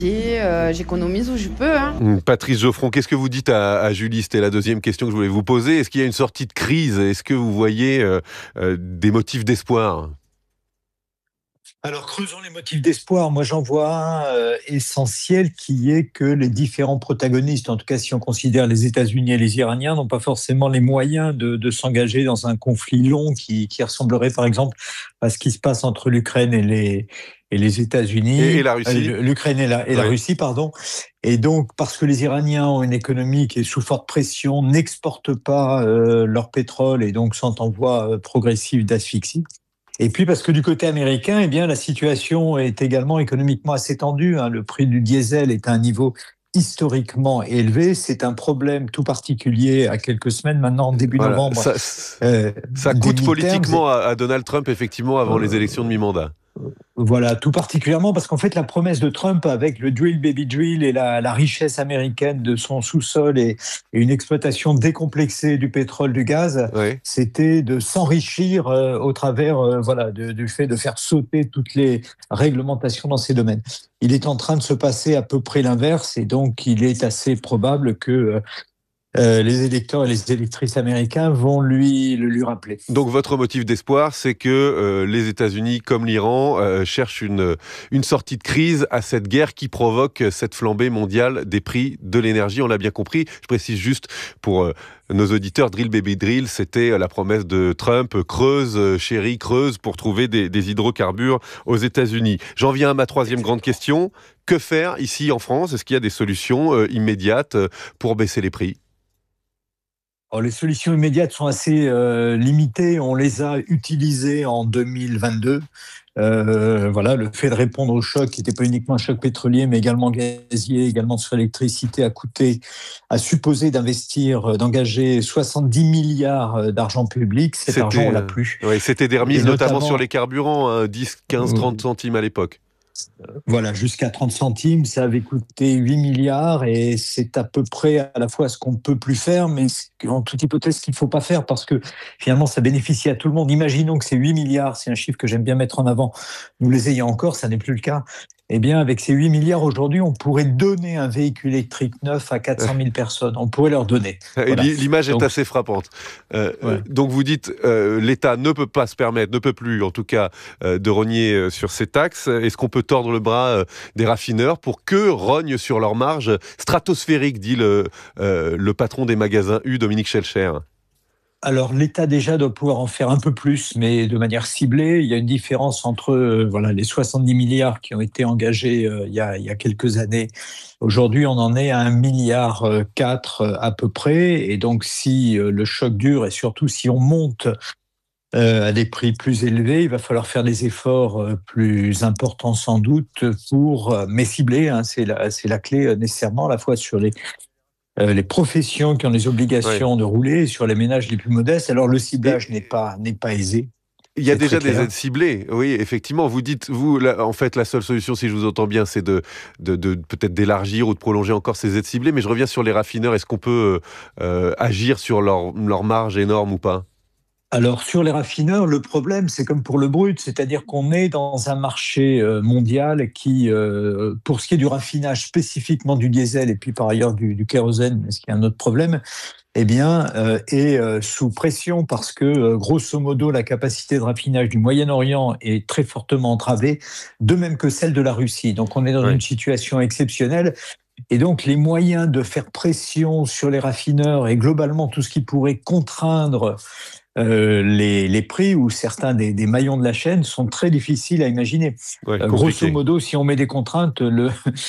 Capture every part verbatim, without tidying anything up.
euh, j'économise où je peux. Hein. Patrice Geoffron, qu'est-ce que vous dites à, à Julie? C'était la deuxième question que je voulais vous poser. Est-ce qu'il y a une sortie de crise? Est-ce que vous voyez euh, euh, des motifs d'espoir? Alors, creusons les motifs d'espoir. Moi, j'en vois un euh, essentiel qui est que les différents protagonistes, en tout cas si on considère les États-Unis et les Iraniens, n'ont pas forcément les moyens de, de s'engager dans un conflit long qui, qui ressemblerait par exemple à ce qui se passe entre l'Ukraine et les, et les États-Unis. Et, et la Russie. Euh, L'Ukraine et la, et la oui. Russie, pardon. Et donc, parce que les Iraniens ont une économie qui est sous forte pression, n'exportent pas euh, leur pétrole et donc sont en voie euh, progressive d'asphyxie. Et puis parce que du côté américain, eh bien, la situation est également économiquement assez tendue. Hein. Le prix du diesel est à un niveau historiquement élevé. C'est un problème tout particulier à quelques semaines maintenant, début Voilà. novembre. Ça, euh, ça coûte politiquement à, à Donald Trump, effectivement, avant euh, les élections de mi-mandat. Voilà, tout particulièrement parce qu'en fait, la promesse de Trump avec le drill baby drill et la, la richesse américaine de son sous-sol et, et une exploitation décomplexée du pétrole, du gaz, oui. C'était de s'enrichir euh, au travers euh, voilà, de, du fait de faire sauter toutes les réglementations dans ces domaines. Il est en train de se passer à peu près l'inverse et donc il est assez probable que euh, Euh, les électeurs et les électrices américains vont lui, le lui rappeler. Donc votre motif d'espoir, c'est que euh, les États-Unis, comme l'Iran, euh, cherchent une, une sortie de crise à cette guerre qui provoque cette flambée mondiale des prix de l'énergie. On l'a bien compris. Je précise juste pour euh, nos auditeurs, drill baby drill, c'était la promesse de Trump, creuse, euh, chérie, creuse, pour trouver des, des hydrocarbures aux États-Unis. J'en viens à ma troisième grande question. Que faire ici en France? Est-ce qu'il y a des solutions euh, immédiates pour baisser les prix? Alors, les solutions immédiates sont assez euh, limitées. On les a utilisées en deux mille vingt-deux. Euh, voilà, le fait de répondre au choc, qui n'était pas uniquement un choc pétrolier, mais également gazier, également sur l'électricité, a coûté, a supposé d'investir, d'engager soixante-dix milliards d'argent public. Cet c'était, argent, on l'a plus. Euh, ouais, c'était des remises notamment, notamment sur les carburants, hein, dix, quinze, trente centimes à l'époque. Voilà, jusqu'à trente centimes, ça avait coûté huit milliards et c'est à peu près à la fois ce qu'on ne peut plus faire, mais en toute hypothèse ce qu'il ne faut pas faire parce que finalement ça bénéficie à tout le monde. Imaginons que ces huit milliards, c'est un chiffre que j'aime bien mettre en avant, nous les ayons encore, ça n'est plus le cas. Eh bien, avec ces huit milliards aujourd'hui, on pourrait donner un véhicule électrique neuf à quatre cent mille personnes. On pourrait leur donner. Voilà. L'image est donc assez frappante. Euh, ouais. Donc vous dites, euh, l'État ne peut pas se permettre, ne peut plus en tout cas, euh, de rogner euh, sur ces taxes. Est-ce qu'on peut tordre le bras euh, des raffineurs pour qu'eux rognent sur leurs marges stratosphériques, dit le, euh, le patron des magasins U, Dominique Schelcher? Alors, l'État déjà doit pouvoir en faire un peu plus, mais de manière ciblée. Il y a une différence entre euh, voilà, les soixante-dix milliards qui ont été engagés euh, il, y a, il y a quelques années. Aujourd'hui, on en est à un milliard quatre euh, à peu près. Et donc, si euh, le choc dure et surtout si on monte euh, à des prix plus élevés, il va falloir faire des efforts euh, plus importants sans doute pour, euh, mais ciblés, hein, c'est la, c'est la clé euh, nécessairement, à la fois sur les Euh, les professions qui ont les obligations ouais. de rouler, sur les ménages les plus modestes. Alors le ciblage Et... n'est pas n'est pas aisé. Il y a déjà des aides ciblées, oui, effectivement. Vous dites, vous, là, en fait, la seule solution, si je vous entends bien, c'est de, de, de peut-être d'élargir ou de prolonger encore ces aides ciblées. Mais je reviens sur les raffineurs. Est-ce qu'on peut euh, agir sur leur, leur marge énorme ou pas ? Alors, sur les raffineurs, le problème, c'est comme pour le brut, c'est-à-dire qu'on est dans un marché mondial qui, euh, pour ce qui est du raffinage spécifiquement du diesel et puis par ailleurs du, du kérosène, ce qui est un autre problème, eh bien, euh, est euh, sous pression parce que, euh, grosso modo, la capacité de raffinage du Moyen-Orient est très fortement entravée, de même que celle de la Russie. Donc, on est dans ouais. une situation exceptionnelle. Et donc, les moyens de faire pression sur les raffineurs et globalement tout ce qui pourrait contraindre Euh, les, les prix ou certains des, des maillons de la chaîne sont très difficiles à imaginer. Ouais, euh, grosso modo, si on met des contraintes, le,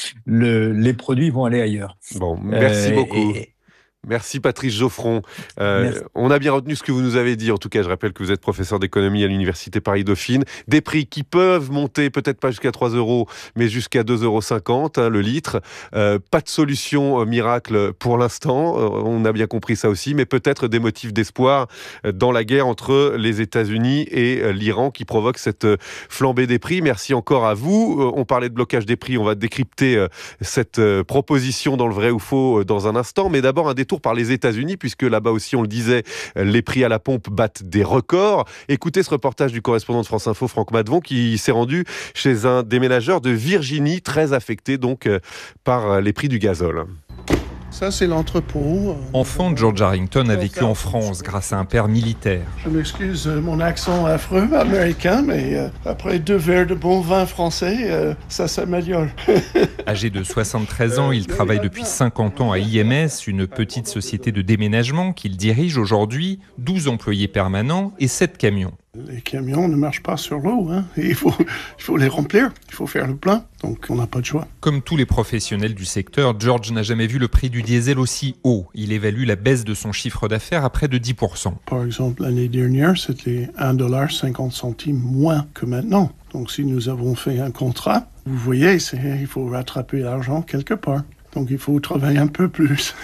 le, les produits vont aller ailleurs. Bon, merci euh, beaucoup. Et... Merci Patrice Geoffron. Euh, on a bien retenu ce que vous nous avez dit. En tout cas, je rappelle que vous êtes professeur d'économie à l'Université Paris-Dauphine. Des prix qui peuvent monter, peut-être pas jusqu'à trois euros, mais jusqu'à deux euros cinquante hein, le litre. Euh, pas de solution euh, miracle pour l'instant. Euh, on a bien compris ça aussi, mais peut-être des motifs d'espoir dans la guerre entre les États-Unis et euh, l'Iran qui provoque cette euh, flambée des prix. Merci encore à vous. Euh, on parlait de blocage des prix. On va décrypter euh, cette euh, proposition dans le vrai ou faux euh, dans un instant. Mais d'abord, un détour détour par les États-Unis, puisque là-bas aussi, on le disait, les prix à la pompe battent des records. Écoutez ce reportage du correspondant de France Info, Franck Madvon, qui s'est rendu chez un déménageur de Virginie, très affecté donc par les prix du gazole. Ça, c'est l'entrepôt. Enfant, George Harrington a vécu en France grâce à un père militaire. Je m'excuse euh, mon accent affreux américain, mais euh, après deux verres de bon vin français, euh, ça s'améliore. Âgé de soixante-treize ans, il travaille depuis cinquante ans à I M S, une petite société de déménagement qu'il dirige aujourd'hui, douze employés permanents et sept camions. Les camions ne marchent pas sur l'eau, hein. il, faut, il faut les remplir, il faut faire le plein, donc on n'a pas de choix. Comme tous les professionnels du secteur, George n'a jamais vu le prix du diesel aussi haut. Il évalue la baisse de son chiffre d'affaires à près de dix pour cent. Par exemple, l'année dernière, c'était un dollar cinquante moins que maintenant. Donc si nous avons fait un contrat, vous voyez, c'est, il faut rattraper l'argent quelque part. Donc il faut travailler un peu plus.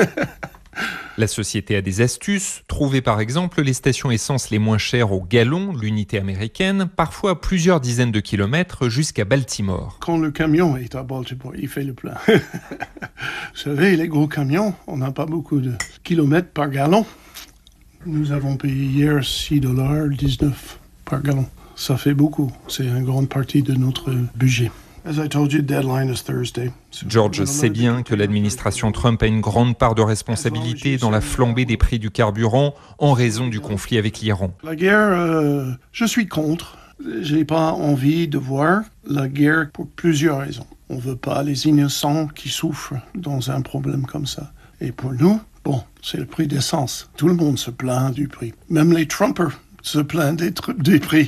La société a des astuces. Trouver par exemple les stations essence les moins chères au gallon, l'unité américaine, parfois à plusieurs dizaines de kilomètres jusqu'à Baltimore. Quand le camion est à Baltimore, il fait le plein. Vous savez, les gros camions, on n'a pas beaucoup de kilomètres par gallon. Nous avons payé hier six dollars dix-neuf par gallon. Ça fait beaucoup. C'est une grande partie de notre budget. As I told you, deadline is Thursday. George sait bien que l'administration Trump a une grande part de responsabilité dans la flambée des prix du carburant en raison du conflit avec l'Iran. La guerre, euh, je suis contre. J'ai pas envie de voir la guerre pour plusieurs raisons. On veut pas les innocents qui souffrent dans un problème comme ça. Et pour nous, bon, c'est le prix d'essence. Tout le monde se plaint du prix. Même les Trumpers se plaignent des, tr- des prix.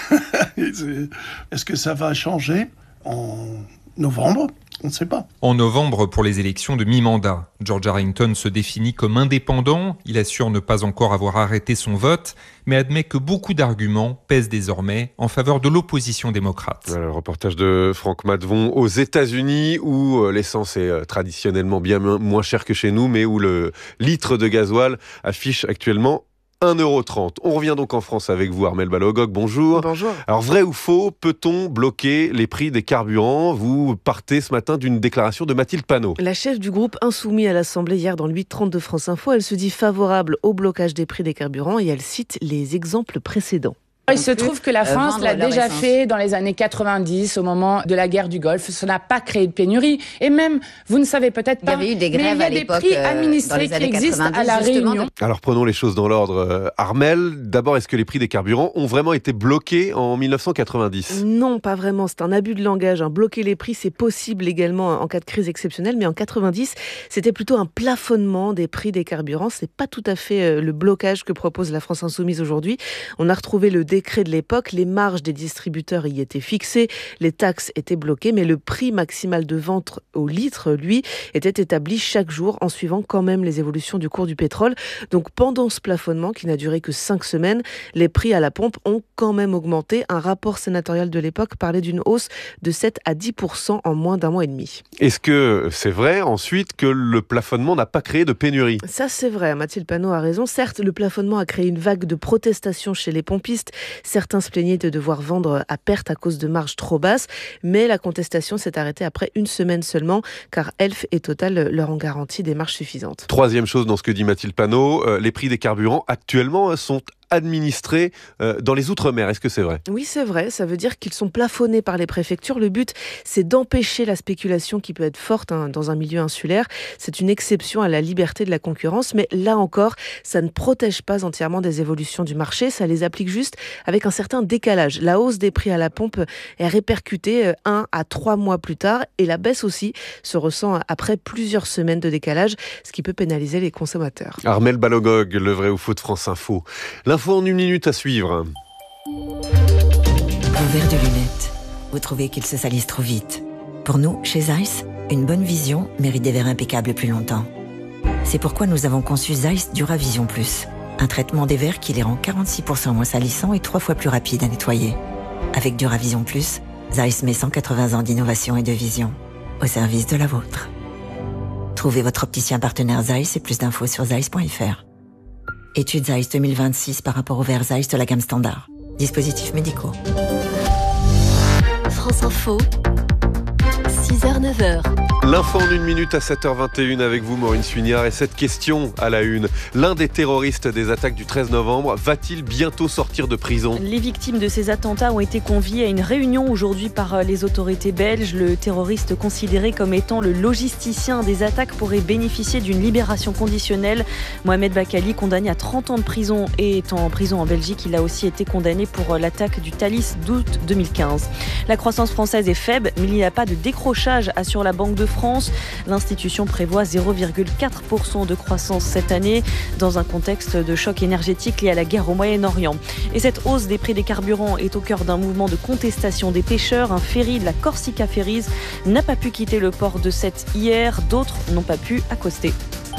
Est-ce que ça va changer en novembre? On ne sait pas. En novembre, pour les élections de mi-mandat, George Harrington se définit comme indépendant. Il assure ne pas encore avoir arrêté son vote, mais admet que beaucoup d'arguments pèsent désormais en faveur de l'opposition démocrate. Voilà, le reportage de Franck Madvon aux États-Unis, où l'essence est traditionnellement bien moins chère que chez nous, mais où le litre de gasoil affiche actuellement un euro trente. On revient donc en France avec vous, Armelle Balogog. Bonjour. Bonjour. Alors, vrai ou faux, peut-on bloquer les prix des carburants? Vous partez ce matin d'une déclaration de Mathilde Panot. La chef du groupe Insoumis à l'Assemblée hier dans le huit trente de France Info, elle se dit favorable au blocage des prix des carburants et elle cite les exemples précédents. Il se trouve que la France euh, l'a déjà essence. fait dans les années quatre-vingt-dix, au moment de la guerre du Golfe. Ça n'a pas créé de pénurie. Et même, vous ne savez peut-être pas, il y avait eu des grèves mais il y a des prix administrés qui existent à La Réunion. Alors prenons les choses dans l'ordre. Euh, Armelle, d'abord, est-ce que les prix des carburants ont vraiment été bloqués en dix-neuf cent quatre-vingt-dix? Non, pas vraiment. C'est un abus de langage. Hein. Bloquer les prix, c'est possible également en cas de crise exceptionnelle. Mais en quatre-vingt-dix, c'était plutôt un plafonnement des prix des carburants. C'est pas tout à fait le blocage que propose la France Insoumise aujourd'hui. On a retrouvé le décret de l'époque. Les marges des distributeurs y étaient fixées, les taxes étaient bloquées, mais le prix maximal de vente au litre, lui, était établi chaque jour en suivant quand même les évolutions du cours du pétrole. Donc pendant ce plafonnement, qui n'a duré que cinq semaines, les prix à la pompe ont quand même augmenté. Un rapport sénatorial de l'époque parlait d'une hausse de sept à dix pour cent en moins d'un mois et demi. Est-ce que c'est vrai ensuite que le plafonnement n'a pas créé de pénurie? Ça c'est vrai, Mathilde Panot a raison. Certes, le plafonnement a créé une vague de protestations chez les pompistes. Certains se plaignaient de devoir vendre à perte à cause de marges trop basses, mais la contestation s'est arrêtée après une semaine seulement, car Elf et Total leur ont garanti des marges suffisantes. Troisième chose dans ce que dit Mathilde Panot, euh, les prix des carburants actuellement sont administrés euh, dans les Outre-mer. Est-ce que c'est vrai? Oui, c'est vrai. Ça veut dire qu'ils sont plafonnés par les préfectures. Le but, c'est d'empêcher la spéculation qui peut être forte hein, dans un milieu insulaire. C'est une exception à la liberté de la concurrence. Mais là encore, ça ne protège pas entièrement des évolutions du marché. Ça les applique juste avec un certain décalage. La hausse des prix à la pompe est répercutée un à trois mois plus tard. Et la baisse aussi se ressent après plusieurs semaines de décalage, ce qui peut pénaliser les consommateurs. Armelle Balogog, le vrai ou faux de France Info. L'info en une minute à suivre. Vos verres de lunettes, vous trouvez qu'ils se salissent trop vite. Pour nous, chez Zeiss, une bonne vision mérite des verres impeccables plus longtemps. C'est pourquoi nous avons conçu Zeiss Duravision Plus, un traitement des verres qui les rend quarante-six pour cent moins salissants et trois fois plus rapides à nettoyer. Avec Duravision Plus, Zeiss met cent quatre-vingts ans d'innovation et de vision au service de la vôtre. Trouvez votre opticien partenaire Zeiss et plus d'infos sur zeiss point f r. Étude Zeiss deux mille vingt-six par rapport au verre Zeiss de la gamme standard. Dispositifs médicaux. France Info, six heures neuf heures. L'info en une minute à sept heures vingt et une avec vous, Maureen Suignard. Et cette question à la une. L'un des terroristes des attaques du treize novembre va-t-il bientôt sortir de prison ? Les victimes de ces attentats ont été conviées à une réunion aujourd'hui par les autorités belges. Le terroriste considéré comme étant le logisticien des attaques pourrait bénéficier d'une libération conditionnelle. Mohamed Bakali, condamné à trente ans de prison et est en prison en Belgique, il a aussi été condamné pour l'attaque du Thalys d'août deux mille quinze. La croissance française est faible, mais il n'y a pas de décrochage, assure la Banque de France. L'institution prévoit zéro virgule quatre pour cent de croissance cette année dans un contexte de choc énergétique lié à la guerre au Moyen-Orient. Et cette hausse des prix des carburants est au cœur d'un mouvement de contestation des pêcheurs. Un ferry de la Corsica Ferries n'a pas pu quitter le port de Sète hier. D'autres n'ont pas pu accoster.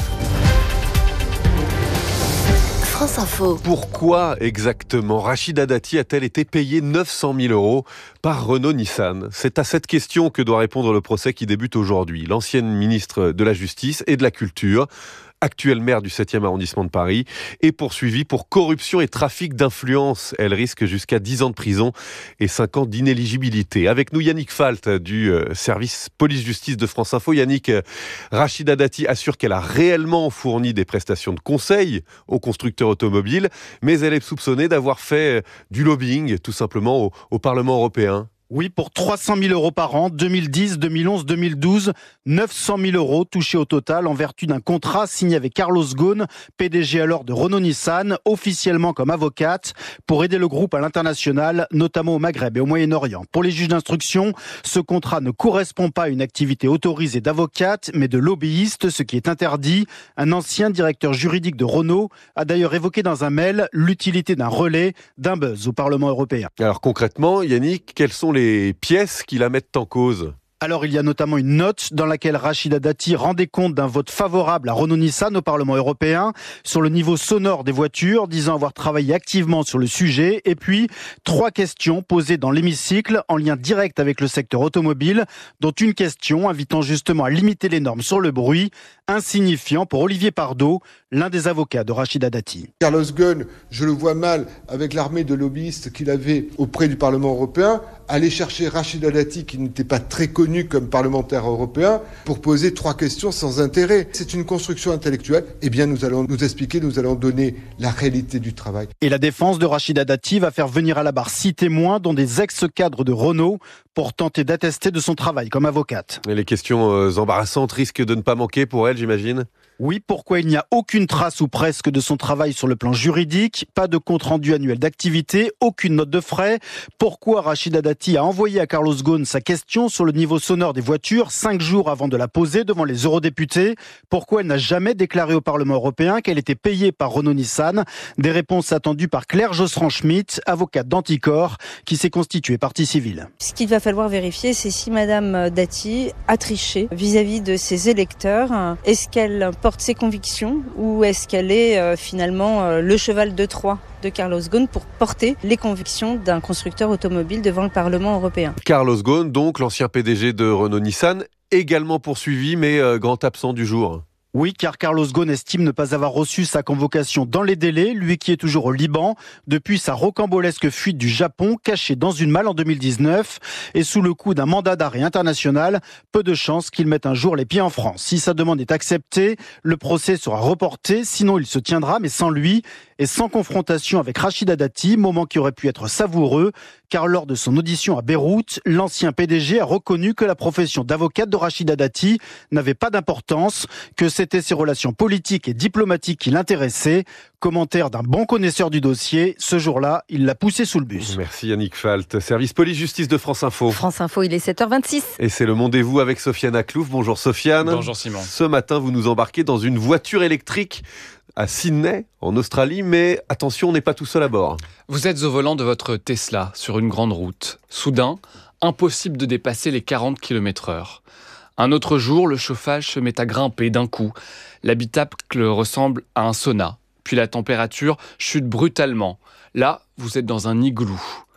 France Info. Pourquoi exactement Rachida Dati a-t-elle été payée neuf cent mille euros par Renault-Nissan ? C'est à cette question que doit répondre le procès qui débute aujourd'hui. L'ancienne ministre de la Justice et de la Culture, actuelle maire du septième arrondissement de Paris, est poursuivie pour corruption et trafic d'influence. Elle risque jusqu'à dix ans de prison et cinq ans d'inéligibilité. Avec nous, Yannick Falt du euh, service police-justice de France Info. Yannick, euh, Rachida Dati assure qu'elle a réellement fourni des prestations de conseil aux constructeurs automobiles, mais elle est soupçonnée d'avoir fait euh, du lobbying, tout simplement, au, au Parlement européen. Oui, pour trois cent mille euros par an, deux mille dix, deux mille onze, deux mille douze, neuf cent mille euros touchés au total en vertu d'un contrat signé avec Carlos Ghosn, P D G alors de Renault-Nissan, officiellement comme avocate, pour aider le groupe à l'international, notamment au Maghreb et au Moyen-Orient. Pour les juges d'instruction, ce contrat ne correspond pas à une activité autorisée d'avocate, mais de lobbyiste, ce qui est interdit. Un ancien directeur juridique de Renault a d'ailleurs évoqué dans un mail l'utilité d'un relais, d'un buzz au Parlement européen. Alors concrètement, Yannick, quels sont les les pièces qui la mettent en cause ? Alors, il y a notamment une note dans laquelle Rachida Dati rendait compte d'un vote favorable à Renault-Nissan au Parlement européen sur le niveau sonore des voitures, disant avoir travaillé activement sur le sujet. Et puis, trois questions posées dans l'hémicycle en lien direct avec le secteur automobile, dont une question invitant justement à limiter les normes sur le bruit, insignifiant pour Olivier Pardo, l'un des avocats de Rachida Dati. Carlos Ghosn, je le vois mal, avec l'armée de lobbyistes qu'il avait auprès du Parlement européen, aller chercher Rachida Dati, qui n'était pas très connue comme parlementaire européen, pour poser trois questions sans intérêt. C'est une construction intellectuelle. Eh bien, nous allons nous expliquer, nous allons donner la réalité du travail. Et la défense de Rachida Dati va faire venir à la barre six témoins, dont des ex-cadres de Renault, pour tenter d'attester de son travail comme avocate. Et les questions euh, embarrassantes risquent de ne pas manquer pour elle, j'imagine ? Oui, pourquoi il n'y a aucune trace ou presque de son travail sur le plan juridique, pas de compte-rendu annuel d'activité, aucune note de frais. Pourquoi Rachida Dati a envoyé à Carlos Ghosn sa question sur le niveau sonore des voitures cinq jours avant de la poser devant les eurodéputés? Pourquoi elle n'a jamais déclaré au Parlement européen qu'elle était payée par Renault-Nissan? Des réponses attendues par Claire Josserand-Schmitt, avocate d'Anticor, qui s'est constituée partie civile. Ce qu'il va falloir vérifier, c'est si Madame Dati a triché vis-à-vis de ses électeurs. Est-ce qu'elle porte ses convictions ou est-ce qu'elle est euh, finalement euh, le cheval de Troie de Carlos Ghosn pour porter les convictions d'un constructeur automobile devant le Parlement européen? Carlos Ghosn, donc l'ancien P D G de Renault-Nissan, également poursuivi mais euh, grand absent du jour. Oui, car Carlos Ghosn estime ne pas avoir reçu sa convocation dans les délais, lui qui est toujours au Liban, depuis sa rocambolesque fuite du Japon, cachée dans une malle en deux mille dix-neuf, et sous le coup d'un mandat d'arrêt international, peu de chances qu'il mette un jour les pieds en France. Si sa demande est acceptée, le procès sera reporté, sinon il se tiendra, mais sans lui, et sans confrontation avec Rachida Dati, moment qui aurait pu être savoureux, car lors de son audition à Beyrouth, l'ancien P D G a reconnu que la profession d'avocate de Rachida Dati n'avait pas d'importance, que c'était ses relations politiques et diplomatiques qui l'intéressaient. Commentaire d'un bon connaisseur du dossier, ce jour-là, il l'a poussé sous le bus. Merci Yannick Falt, service police-justice de France Info. France Info, il est sept heures vingt-six. Et c'est le Mondez-vous avec Sofiane Aklouf. Bonjour Sofiane. Bonjour Simon. Ce matin, vous nous embarquez dans une voiture électrique à Sydney, en Australie, mais attention, on n'est pas tout seul à bord. Vous êtes au volant de votre Tesla sur une grande route. Soudain, impossible de dépasser les quarante kilomètres heure. Un autre jour, le chauffage se met à grimper d'un coup. L'habitacle ressemble à un sauna. Puis la température chute brutalement. Là, vous êtes dans un igloo.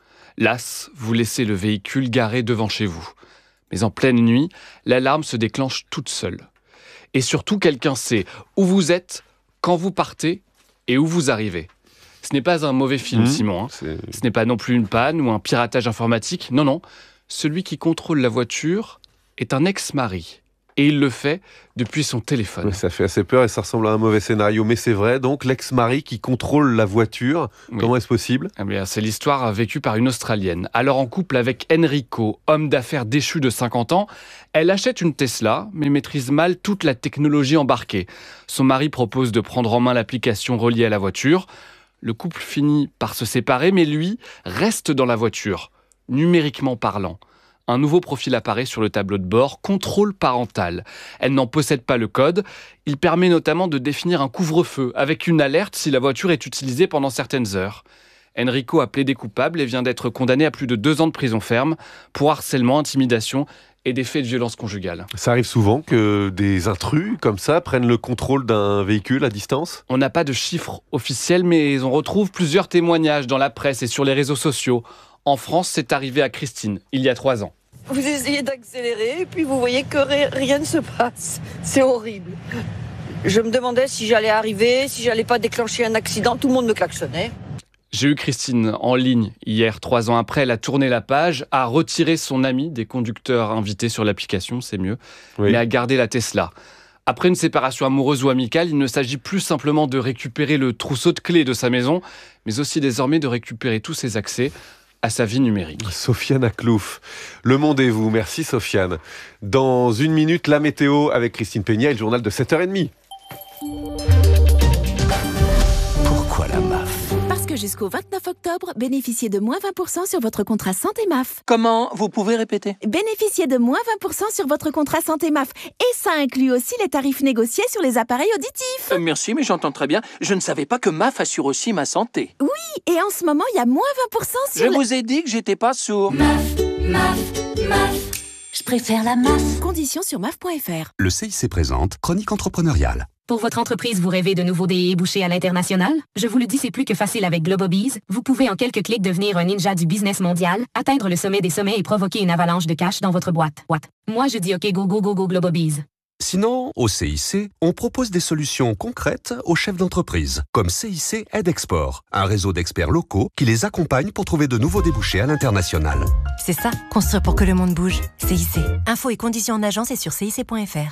Las, vous laissez le véhicule garé devant chez vous. Mais en pleine nuit, l'alarme se déclenche toute seule. Et surtout, quelqu'un sait où vous êtes, quand vous partez et où vous arrivez. Ce n'est pas un mauvais film, mmh, Simon. Hein. Ce n'est pas non plus une panne ou un piratage informatique. Non, non. Celui qui contrôle la voiture est un ex-mari. Et il le fait depuis son téléphone. Oui, ça fait assez peur et ça ressemble à un mauvais scénario, mais c'est vrai. Donc l'ex-mari qui contrôle la voiture, oui. Comment est-ce possible ? Eh bien, c'est l'histoire vécue par une Australienne. Alors en couple avec Enrico, homme d'affaires déchu de cinquante ans, elle achète une Tesla, mais maîtrise mal toute la technologie embarquée. Son mari propose de prendre en main l'application reliée à la voiture. Le couple finit par se séparer, mais lui reste dans la voiture, numériquement parlant. Un nouveau profil apparaît sur le tableau de bord, contrôle parental. Elle n'en possède pas le code. Il permet notamment de définir un couvre-feu avec une alerte si la voiture est utilisée pendant certaines heures. Enrico a plaidé coupable et vient d'être condamné à plus de deux ans de prison ferme pour harcèlement, intimidation et des faits de violence conjugale. Ça arrive souvent que des intrus comme ça prennent le contrôle d'un véhicule à distance ? On n'a pas de chiffres officiels, mais on retrouve plusieurs témoignages dans la presse et sur les réseaux sociaux. En France, c'est arrivé à Christine, il y a trois ans. Vous essayez d'accélérer et puis vous voyez que rien ne se passe. C'est horrible. Je me demandais si j'allais arriver, si j'allais pas déclencher un accident. Tout le monde me klaxonnait. J'ai eu Christine en ligne hier, trois ans après. Elle a tourné la page, a retiré son ami des conducteurs invités sur l'application, c'est mieux, oui. Mais a gardé la Tesla. Après une séparation amoureuse ou amicale, il ne s'agit plus simplement de récupérer le trousseau de clés de sa maison, mais aussi désormais de récupérer tous ses accès à sa vie numérique. Sofiane Aklouf, Le Monde et vous. Merci Sofiane. Dans une minute, la météo avec Christine Peña et le journal de sept heures trente. Pourquoi la M A F ? Parce que jusqu'au vingt-neuf octobre, bénéficiez de moins vingt pour cent sur votre contrat santé M A F. Comment ? Vous pouvez répéter ? Bénéficiez de moins vingt pour cent sur votre contrat santé M A F. Et ça inclut aussi les tarifs négociés sur les appareils auditifs. Euh, merci, mais j'entends très bien. Je ne savais pas que M A F assure aussi ma santé. Oui, et en ce moment, il y a moins vingt pour cent sur... Je le... vous ai dit que j'étais pas sourd. M A F, M A F, M A F. Je préfère la M A F. Conditions sur M A F point F R. Le C I C présente Chronique entrepreneuriale. Pour votre entreprise, vous rêvez de nouveaux débouchés à l'international? Je vous le dis, c'est plus que facile avec Globobees. Vous pouvez en quelques clics devenir un ninja du business mondial, atteindre le sommet des sommets et provoquer une avalanche de cash dans votre boîte. What? Moi, je dis OK, go, go, go, go, Globobees. Sinon, au C I C, on propose des solutions concrètes aux chefs d'entreprise, comme C I C Aide Export, un réseau d'experts locaux qui les accompagne pour trouver de nouveaux débouchés à l'international. C'est ça, construire pour que le monde bouge. C I C. Infos et conditions en agence et sur C I C point F R.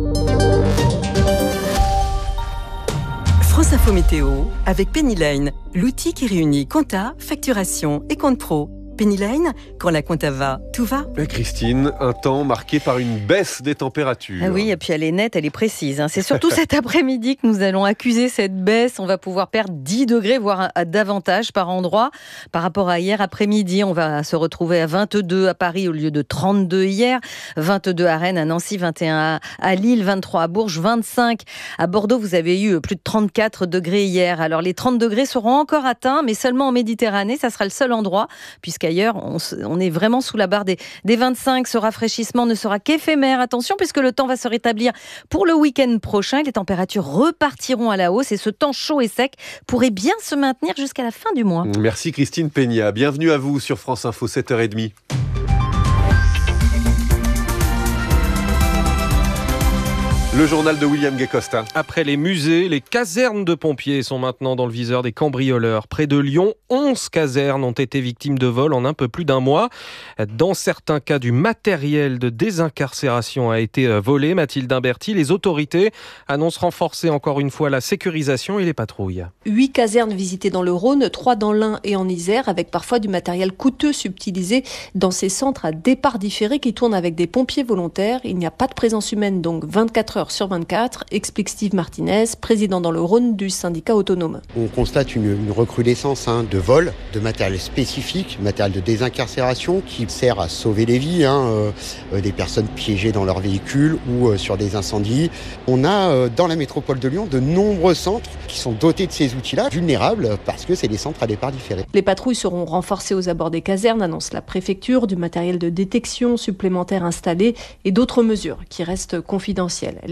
France Info Météo avec Pennyline, l'outil qui réunit compta, facturation et compte pro. Pennyline, quand la compta va, tout va. Et Christine, un temps marqué par une baisse des températures. Ah oui, et puis elle est nette, elle est précise. Hein. C'est surtout cet après-midi que nous allons accuser cette baisse. On va pouvoir perdre dix degrés, voire à davantage par endroit. Par rapport à hier après-midi, on va se retrouver à vingt-deux à Paris au lieu de trente-deux hier. vingt-deux à Rennes, à Nancy, vingt et un à Lille, vingt-trois à Bourges, vingt-cinq à Bordeaux. Vous avez eu plus de trente-quatre degrés hier. Alors les trente degrés seront encore atteints, mais seulement en Méditerranée. Ça sera le seul endroit, puisque ailleurs, on, on est vraiment sous la barre des, des vingt-cinq. Ce rafraîchissement ne sera qu'éphémère. Attention, puisque le temps va se rétablir pour le week-end prochain. Les températures repartiront à la hausse et ce temps chaud et sec pourrait bien se maintenir jusqu'à la fin du mois. Merci Christine Peña. Bienvenue à vous sur France Info, sept heures trente. Le journal de William Guécosta. Après les musées, les casernes de pompiers sont maintenant dans le viseur des cambrioleurs. Près de Lyon, onze casernes ont été victimes de vols en un peu plus d'un mois. Dans certains cas, du matériel de désincarcération a été volé. Mathilde Imberti, les autorités annoncent renforcer encore une fois la sécurisation et les patrouilles. Huit casernes visitées dans le Rhône, trois dans l'Ain et en Isère, avec parfois du matériel coûteux subtilisé dans ces centres à départ différé qui tournent avec des pompiers volontaires. Il n'y a pas de présence humaine, donc vingt-quatre heures sur vingt-quatre, explique Steve Martinez, président dans le Rhône du syndicat autonome. On constate une, une recrudescence hein, de vols, de matériel spécifique, matériel de désincarcération qui sert à sauver les vies, hein, euh, des personnes piégées dans leur véhicule ou euh, sur des incendies. On a euh, dans la métropole de Lyon de nombreux centres qui sont dotés de ces outils-là, vulnérables parce que c'est des centres à départ différés. Les patrouilles seront renforcées aux abords des casernes, annonce la préfecture, du matériel de détection supplémentaire installé et d'autres mesures qui restent confidentielles.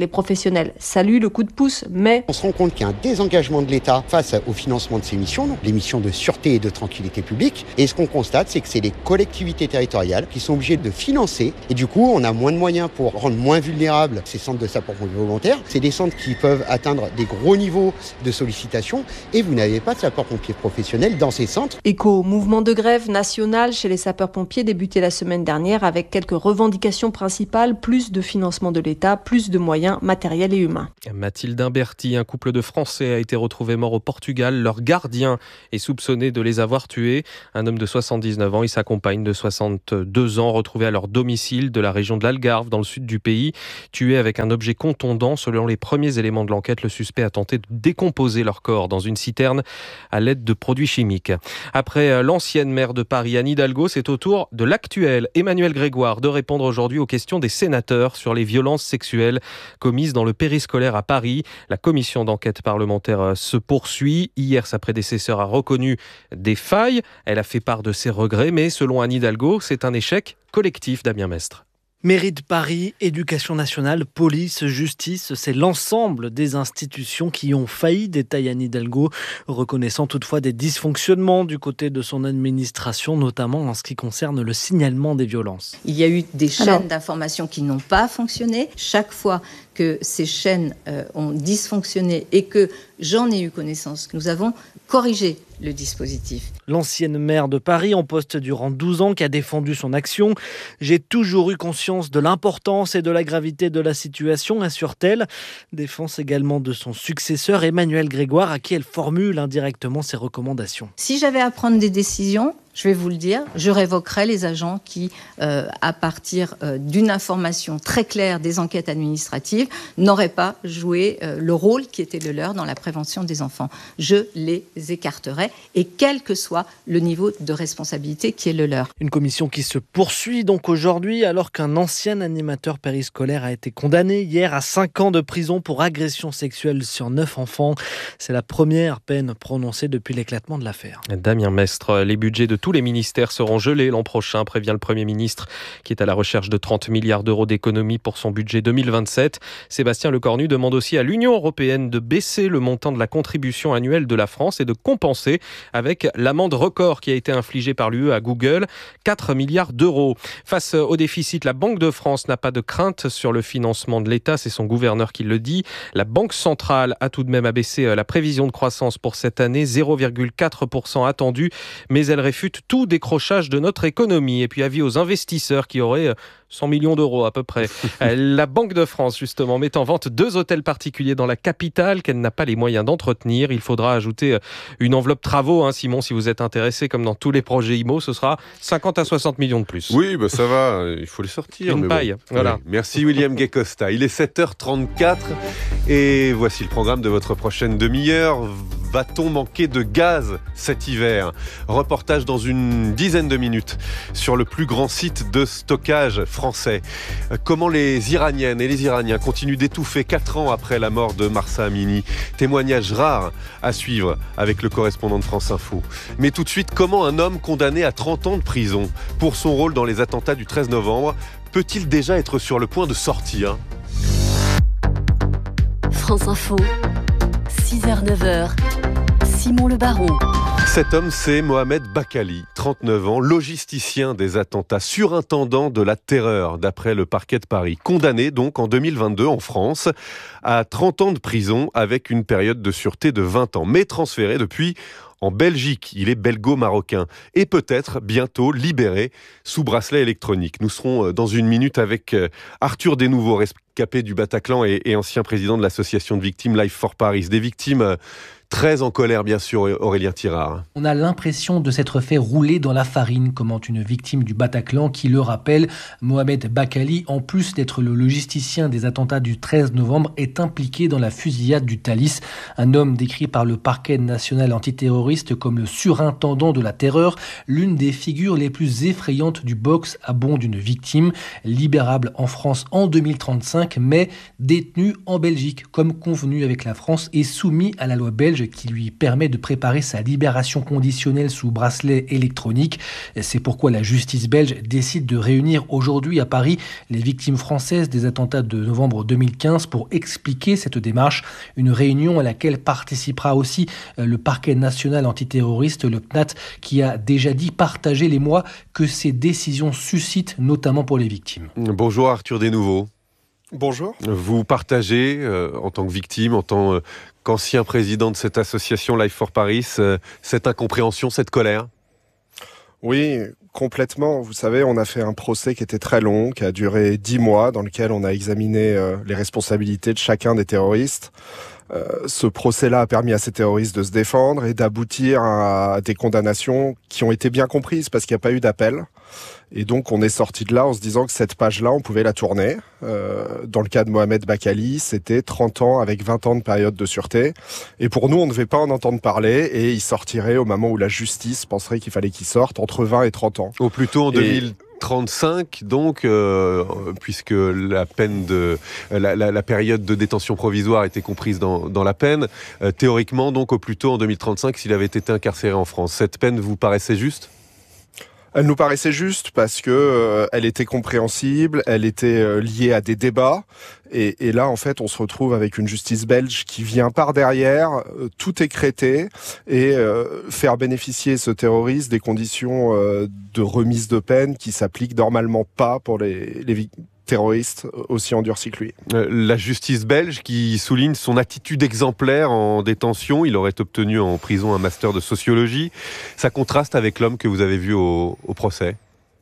Les professionnels saluent le coup de pouce, mais... On se rend compte qu'il y a un désengagement de l'État face au financement de ces missions, donc les missions de sûreté et de tranquillité publique. Et ce qu'on constate, c'est que c'est les collectivités territoriales qui sont obligées de financer. Et du coup, on a moins de moyens pour rendre moins vulnérables ces centres de sapeurs-pompiers volontaires. C'est des centres qui peuvent atteindre des gros niveaux de sollicitation. Et vous n'avez pas de sapeurs-pompiers professionnels dans ces centres. Écho au mouvement de grève national chez les sapeurs-pompiers débuté la semaine dernière avec quelques revendications principales, plus de financement de l'État, plus de moyens matériels et humains. Mathilde Imberti, un couple de Français a été retrouvé mort au Portugal. Leur gardien est soupçonné de les avoir tués. Un homme de soixante-dix-neuf ans et sa compagne de soixante-deux ans retrouvés à leur domicile de la région de l'Algarve, dans le sud du pays, tués avec un objet contondant. Selon les premiers éléments de l'enquête, le suspect a tenté de décomposer leur corps dans une citerne à l'aide de produits chimiques. Après l'ancienne maire de Paris, Anne Hidalgo, c'est au tour de l'actuel Emmanuel Grégoire de répondre aujourd'hui aux questions des sénateurs sur les violences sexuelles commises dans le périscolaire à Paris. La commission d'enquête parlementaire se poursuit. Hier, sa prédécesseur a reconnu des failles. Elle a fait part de ses regrets, mais selon Anne Hidalgo, c'est un échec collectif. Damien Mestre. Mairie de Paris, éducation nationale, police, justice, c'est l'ensemble des institutions qui ont failli, détaille Anne Hidalgo, reconnaissant toutefois des dysfonctionnements du côté de son administration, notamment en ce qui concerne le signalement des violences. Il y a eu des chaînes Alors... d'information qui n'ont pas fonctionné. Chaque fois que ces chaînes euh, ont dysfonctionné et que j'en ai eu connaissance, nous avons corrigé le dispositif. L'ancienne maire de Paris, en poste durant douze ans, qui a défendu son action. J'ai toujours eu conscience de l'importance et de la gravité de la situation, assure-t-elle. Défense également de son successeur, Emmanuel Grégoire, à qui elle formule indirectement ses recommandations. Si j'avais à prendre des décisions, je vais vous le dire, je révoquerai les agents qui, euh, à partir euh, d'une information très claire des enquêtes administratives, n'auraient pas joué euh, le rôle qui était le leur dans la prévention des enfants. Je les écarterai, et quel que soit le niveau de responsabilité qui est le leur. Une commission qui se poursuit donc aujourd'hui, alors qu'un ancien animateur périscolaire a été condamné hier à cinq ans de prison pour agression sexuelle sur neuf enfants. C'est la première peine prononcée depuis l'éclatement de l'affaire. Damien Mestre, les budgets de tous les ministères seront gelés l'an prochain, prévient le Premier ministre, qui est à la recherche de trente milliards d'euros d'économies pour son budget deux mille vingt-sept. Sébastien Lecornu demande aussi à l'Union européenne de baisser le montant de la contribution annuelle de la France et de compenser avec l'amende record qui a été infligée par l'U E à Google, quatre milliards d'euros. Face au déficit, la Banque de France n'a pas de crainte sur le financement de l'État, c'est son gouverneur qui le dit. La Banque centrale a tout de même abaissé la prévision de croissance pour cette année, zéro virgule quatre pour cent attendu, mais elle réfute tout décrochage de notre économie. Et puis avis aux investisseurs qui auraient cent millions d'euros à peu près. La Banque de France, justement, met en vente deux hôtels particuliers dans la capitale qu'elle n'a pas les moyens d'entretenir. Il faudra ajouter une enveloppe travaux, hein, Simon, si vous êtes intéressé, comme dans tous les projets I M O, ce sera cinquante à soixante millions de plus. Oui, bah ça va, il faut les sortir. Une mais paille, bon. voilà. Oui. Merci William Gay-Costa. Il est sept heures trente-quatre et voici le programme de votre prochaine demi-heure. Va-t-on manquer de gaz cet hiver ? Reportage dans une dizaine de minutes sur le plus grand site de stockage français. Comment les Iraniennes et les Iraniens continuent d'étouffer quatre ans après la mort de Mahsa Amini. Témoignage rare à suivre avec le correspondant de France Info. Mais tout de suite, comment un homme condamné à trente ans de prison pour son rôle dans les attentats du treize novembre peut-il déjà être sur le point de sortir ? France Info, six heures neuf heures, Simon Le Baron. Cet homme, c'est Mohamed Bakali, trente-neuf ans, logisticien des attentats, surintendant de la terreur, d'après le parquet de Paris. Condamné donc en deux mille vingt-deux en France à trente ans de prison avec une période de sûreté de vingt ans, mais transféré depuis en Belgique. Il est belgo-marocain et peut-être bientôt libéré sous bracelet électronique. Nous serons dans une minute avec Arthur Desnouveaux, rescapé du Bataclan et, et ancien président de l'association de victimes Life for Paris. Des victimes très en colère, bien sûr, Aurélien Tirard. On a l'impression de s'être fait rouler dans la farine, commente une victime du Bataclan qui le rappelle. Mohamed Bakali, en plus d'être le logisticien des attentats du treize novembre, est impliqué dans la fusillade du Thalys. Un homme décrit par le parquet national antiterroriste comme le surintendant de la terreur, l'une des figures les plus effrayantes du box à bon d'une victime, libérable en France en deux mille trente-cinq, mais détenu en Belgique, comme convenu avec la France et soumis à la loi belge belge qui lui permet de préparer sa libération conditionnelle sous bracelet électronique. C'est pourquoi la justice belge décide de réunir aujourd'hui à Paris les victimes françaises des attentats de novembre deux mille quinze pour expliquer cette démarche. Une réunion à laquelle participera aussi le parquet national antiterroriste, le P N A T, qui a déjà dit partager l'émoi que ces décisions suscitent, notamment pour les victimes. Bonjour Arthur Desnouveaux. Bonjour. Vous partagez, euh, en tant que victime, en tant euh, qu'ancien président de cette association Life for Paris, euh, cette incompréhension, cette colère? Oui, complètement. Vous savez, on a fait un procès qui était très long, qui a duré dix mois, dans lequel on a examiné euh, les responsabilités de chacun des terroristes. Euh, ce procès-là a permis à ces terroristes de se défendre et d'aboutir à des condamnations qui ont été bien comprises parce qu'il n'y a pas eu d'appel. Et donc on est sorti de là en se disant que cette page-là, on pouvait la tourner. Euh, dans le cas de Mohamed Bakkali, c'était trente ans avec vingt ans de période de sûreté. Et pour nous, on ne devait pas en entendre parler et il sortirait au moment où la justice penserait qu'il fallait qu'il sorte, entre vingt et trente ans. Au plus tôt en et... deux mille trente-cinq, donc, euh, puisque la peine de la, la, la période de détention provisoire était comprise dans, dans la peine, euh, théoriquement, donc au plus tôt en deux mille trente-cinq, s'il avait été incarcéré en France. Cette peine vous paraissait juste ? Elle nous paraissait juste parce que euh, elle était compréhensible, elle était euh, liée à des débats. Et, et là, en fait, on se retrouve avec une justice belge qui vient par derrière, euh, tout écréter et euh, faire bénéficier ce terroriste des conditions euh, de remise de peine qui s'appliquent normalement pas pour les, les terroristes aussi endurcis que lui. Euh, la justice belge qui souligne son attitude exemplaire en détention. Il aurait obtenu en prison un master de sociologie. Ça contraste avec l'homme que vous avez vu au, au procès.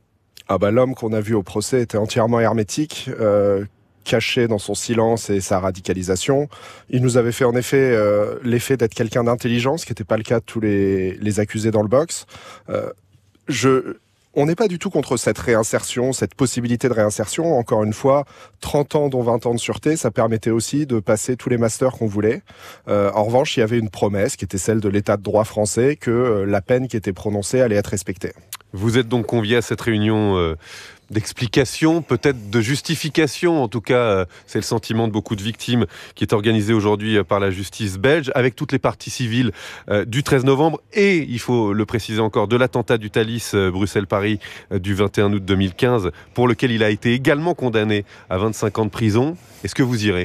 Ah bah, l'homme qu'on a vu au procès était entièrement hermétique, euh, caché dans son silence et sa radicalisation. Il nous avait fait en effet euh, l'effet d'être quelqu'un d'intelligent, ce qui n'était pas le cas de tous les, les accusés dans le box. Euh, je... On n'est pas du tout contre cette réinsertion, cette possibilité de réinsertion. Encore une fois, trente ans dont vingt ans de sûreté, ça permettait aussi de passer tous les masters qu'on voulait. Euh, en revanche, il y avait une promesse qui était celle de l'état de droit français que euh, la peine qui était prononcée allait être respectée. Vous êtes donc convié à cette réunion euh, d'explication, peut-être de justification, en tout cas euh, c'est le sentiment de beaucoup de victimes, qui est organisée aujourd'hui euh, par la justice belge, avec toutes les parties civiles euh, du treize novembre et, il faut le préciser encore, de l'attentat du Thalys euh, Bruxelles-Paris euh, du vingt et un août deux mille quinze, pour lequel il a été également condamné à vingt-cinq ans de prison. Est-ce que vous irez ?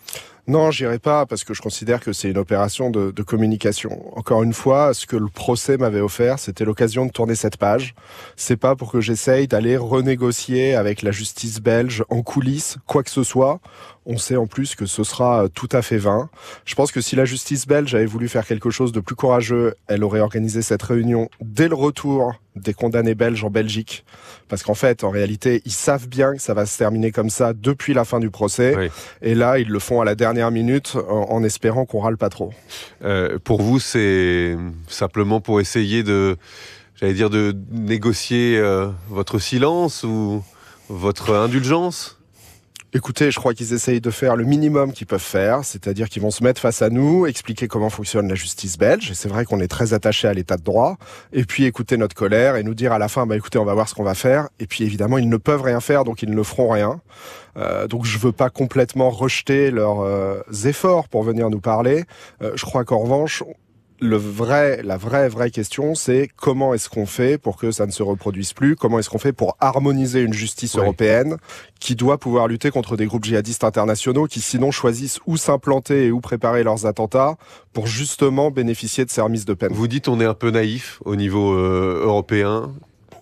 Non, j'irai pas parce que je considère que c'est une opération de, de communication. Encore une fois, ce que le procès m'avait offert, c'était l'occasion de tourner cette page. C'est pas pour que j'essaye d'aller renégocier avec la justice belge en coulisses quoi que ce soit. On sait en plus que ce sera tout à fait vain. Je pense que si la justice belge avait voulu faire quelque chose de plus courageux, elle aurait organisé cette réunion dès le retour des condamnés belges en Belgique. Parce qu'en fait, en réalité, ils savent bien que ça va se terminer comme ça depuis la fin du procès. Oui. Et là, ils le font à la dernière minute en, en espérant qu'on râle pas trop. Euh, pour vous, c'est simplement pour essayer de, j'allais dire, de négocier euh, votre silence ou votre indulgence ? Écoutez, je crois qu'ils essayent de faire le minimum qu'ils peuvent faire, c'est-à-dire qu'ils vont se mettre face à nous, expliquer comment fonctionne la justice belge, et c'est vrai qu'on est très attaché à l'état de droit, et puis écouter notre colère et nous dire à la fin, bah écoutez, on va voir ce qu'on va faire, et puis évidemment, ils ne peuvent rien faire, donc ils ne feront rien. Euh, donc je veux pas complètement rejeter leurs euh, efforts pour venir nous parler. Euh, je crois qu'en revanche, Le vrai, la vraie, vraie question, c'est comment est-ce qu'on fait pour que ça ne se reproduise plus ? Comment est-ce qu'on fait pour harmoniser une justice oui. européenne qui doit pouvoir lutter contre des groupes djihadistes internationaux qui sinon choisissent où s'implanter et où préparer leurs attentats pour justement bénéficier de ces remises de peine. Vous dites on est un peu naïf au niveau euh, européen ?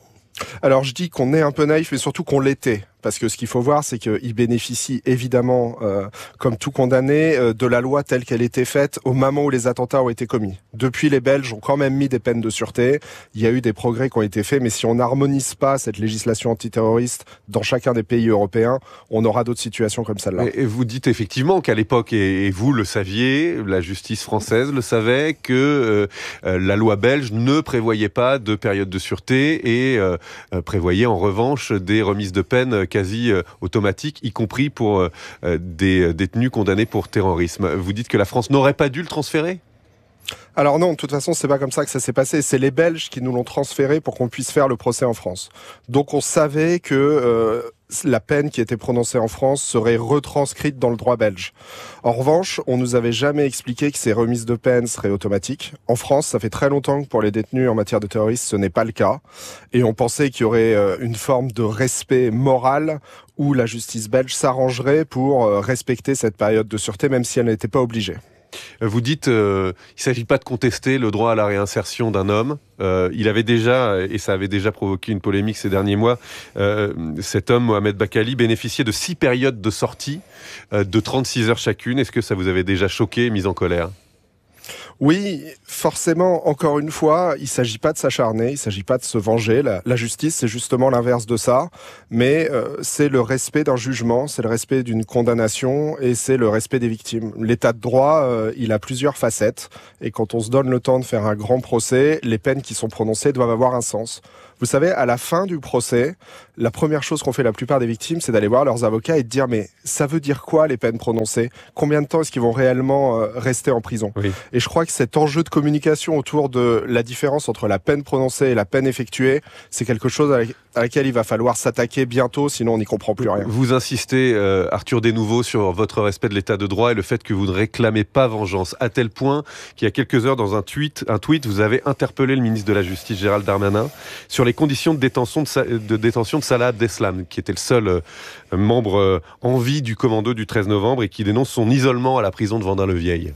Alors je dis qu'on est un peu naïf, mais surtout qu'on l'était. Parce que ce qu'il faut voir, c'est qu'il bénéficie évidemment, euh, comme tout condamné, euh, de la loi telle qu'elle était faite au moment où les attentats ont été commis. Depuis, les Belges ont quand même mis des peines de sûreté. Il y a eu des progrès qui ont été faits, mais si on n'harmonise pas cette législation antiterroriste dans chacun des pays européens, on aura d'autres situations comme celle-là. Et vous dites effectivement qu'à l'époque, et vous le saviez, la justice française le savait, que euh, la loi belge ne prévoyait pas de période de sûreté et euh, prévoyait en revanche des remises de peine quasi euh, automatique, y compris pour euh, des détenus condamnés pour terrorisme. Vous dites que la France n'aurait pas dû le transférer ? Alors non, de toute façon, c'est pas comme ça que ça s'est passé. C'est les Belges qui nous l'ont transféré pour qu'on puisse faire le procès en France. Donc on savait que euh, la peine qui était prononcée en France serait retranscrite dans le droit belge. En revanche, on nous avait jamais expliqué que ces remises de peine seraient automatiques. En France, ça fait très longtemps que pour les détenus en matière de terrorisme, ce n'est pas le cas. Et on pensait qu'il y aurait une forme de respect moral où la justice belge s'arrangerait pour respecter cette période de sûreté, même si elle n'était pas obligée. Vous dites euh, il ne s'agit pas de contester le droit à la réinsertion d'un homme. Euh, il avait déjà, et ça avait déjà provoqué une polémique ces derniers mois, euh, cet homme, Mohamed Bakali, bénéficiait de six périodes de sortie, euh, de trente-six heures chacune. Est-ce que ça vous avait déjà choqué, mis en colère ? Oui, forcément, encore une fois, il ne s'agit pas de s'acharner, il ne s'agit pas de se venger. La, la justice, c'est justement l'inverse de ça. Mais euh, c'est le respect d'un jugement, c'est le respect d'une condamnation et c'est le respect des victimes. L'état de droit, euh, il a plusieurs facettes. Et quand on se donne le temps de faire un grand procès, les peines qui sont prononcées doivent avoir un sens. Vous savez, à la fin du procès, la première chose qu'ont fait la plupart des victimes, c'est d'aller voir leurs avocats et de dire « Mais ça veut dire quoi les peines prononcées ? Combien de temps est-ce qu'ils vont réellement euh, rester en prison ?» Oui. Et je crois que cet enjeu de communication autour de la différence entre la peine prononcée et la peine effectuée, c'est quelque chose à laquelle il va falloir s'attaquer bientôt, sinon on n'y comprend plus rien. Vous insistez, euh, Arthur Desnouveau, sur votre respect de l'état de droit et le fait que vous ne réclamez pas vengeance, à tel point qu'il y a quelques heures, dans un tweet, un tweet, vous avez interpellé le ministre de la Justice, Gérald Darmanin, sur les conditions de détention de, de, détention de Salah Abdeslam, qui était le seul euh, membre euh, en vie du commando du treize novembre et qui dénonce son isolement à la prison de Vendin-le-Vieil.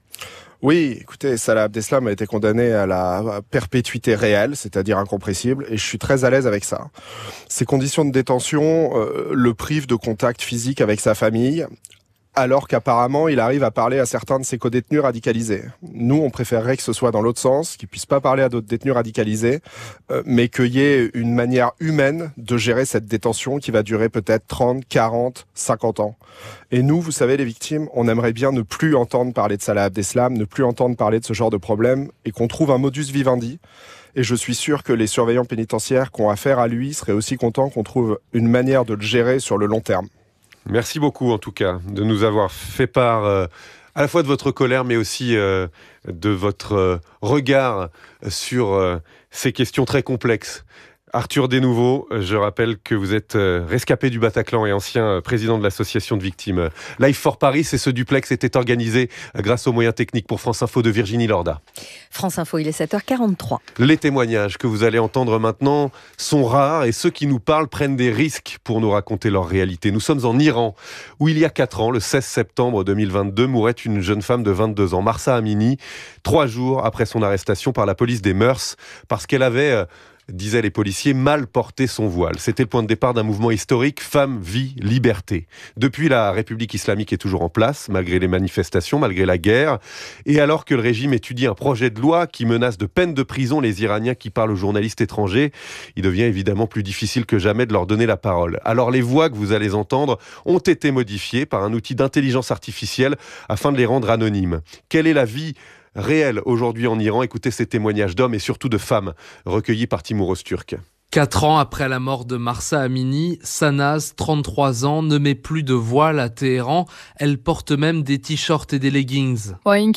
Oui, écoutez, Salah Abdeslam a été condamné à la perpétuité réelle, c'est-à-dire incompressible, et je suis très à l'aise avec ça. Ces conditions de détention euh, le privent de contact physique avec sa famille, alors qu'apparemment, il arrive à parler à certains de ses codétenus radicalisés. Nous, on préférerait que ce soit dans l'autre sens, qu'il puisse pas parler à d'autres détenus radicalisés, euh, mais qu'il y ait une manière humaine de gérer cette détention qui va durer peut-être trente, quarante, cinquante ans. Et nous, vous savez, les victimes, on aimerait bien ne plus entendre parler de Salah Abdeslam, ne plus entendre parler de ce genre de problème, et qu'on trouve un modus vivendi. Et je suis sûr que les surveillants pénitentiaires qui ont affaire à lui seraient aussi contents qu'on trouve une manière de le gérer sur le long terme. Merci beaucoup en tout cas de nous avoir fait part euh, à la fois de votre colère mais aussi euh, de votre euh, regard sur euh, ces questions très complexes. Arthur Desnouveau, je rappelle que vous êtes rescapé du Bataclan et ancien président de l'association de victimes Life for Paris, et ce duplex était organisé grâce aux moyens techniques pour France Info de Virginie Lorda. France Info, il est sept heures quarante-trois. Les témoignages que vous allez entendre maintenant sont rares et ceux qui nous parlent prennent des risques pour nous raconter leur réalité. Nous sommes en Iran, où il y a quatre ans, le seize septembre deux mille vingt-deux, mourait une jeune femme de vingt-deux ans, Mahsa Amini, trois jours après son arrestation par la police des mœurs, parce qu'elle avait... Euh, disaient les policiers, mal porté son voile. C'était le point de départ d'un mouvement historique, Femmes, Vie, Liberté. Depuis, la République islamique est toujours en place, malgré les manifestations, malgré la guerre. Et alors que le régime étudie un projet de loi qui menace de peine de prison les Iraniens qui parlent aux journalistes étrangers, il devient évidemment plus difficile que jamais de leur donner la parole. Alors les voix que vous allez entendre ont été modifiées par un outil d'intelligence artificielle afin de les rendre anonymes. Quelle est la vie réel aujourd'hui en Iran? Écoutez ces témoignages d'hommes et surtout de femmes recueillis par Timur Öztürk. Quatre ans après la mort de Mahsa Amini, Sanaz, trente-trois ans, ne met plus de voile à Téhéran. Elle porte même des t-shirts et des leggings.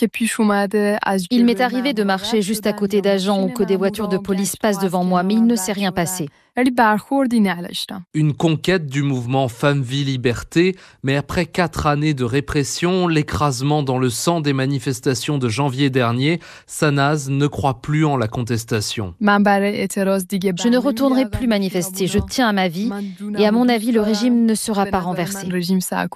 Il m'est arrivé de marcher juste à côté d'agents ou que des voitures de police passent devant moi, mais il ne s'est rien passé. Une conquête du mouvement Femmes, Vie, Liberté, mais après quatre années de répression, l'écrasement dans le sang des manifestations de janvier dernier, Sanaz ne croit plus en la contestation. Je ne retournerai plus manifester, je tiens à ma vie et à mon avis, le régime ne sera pas renversé. J'essaie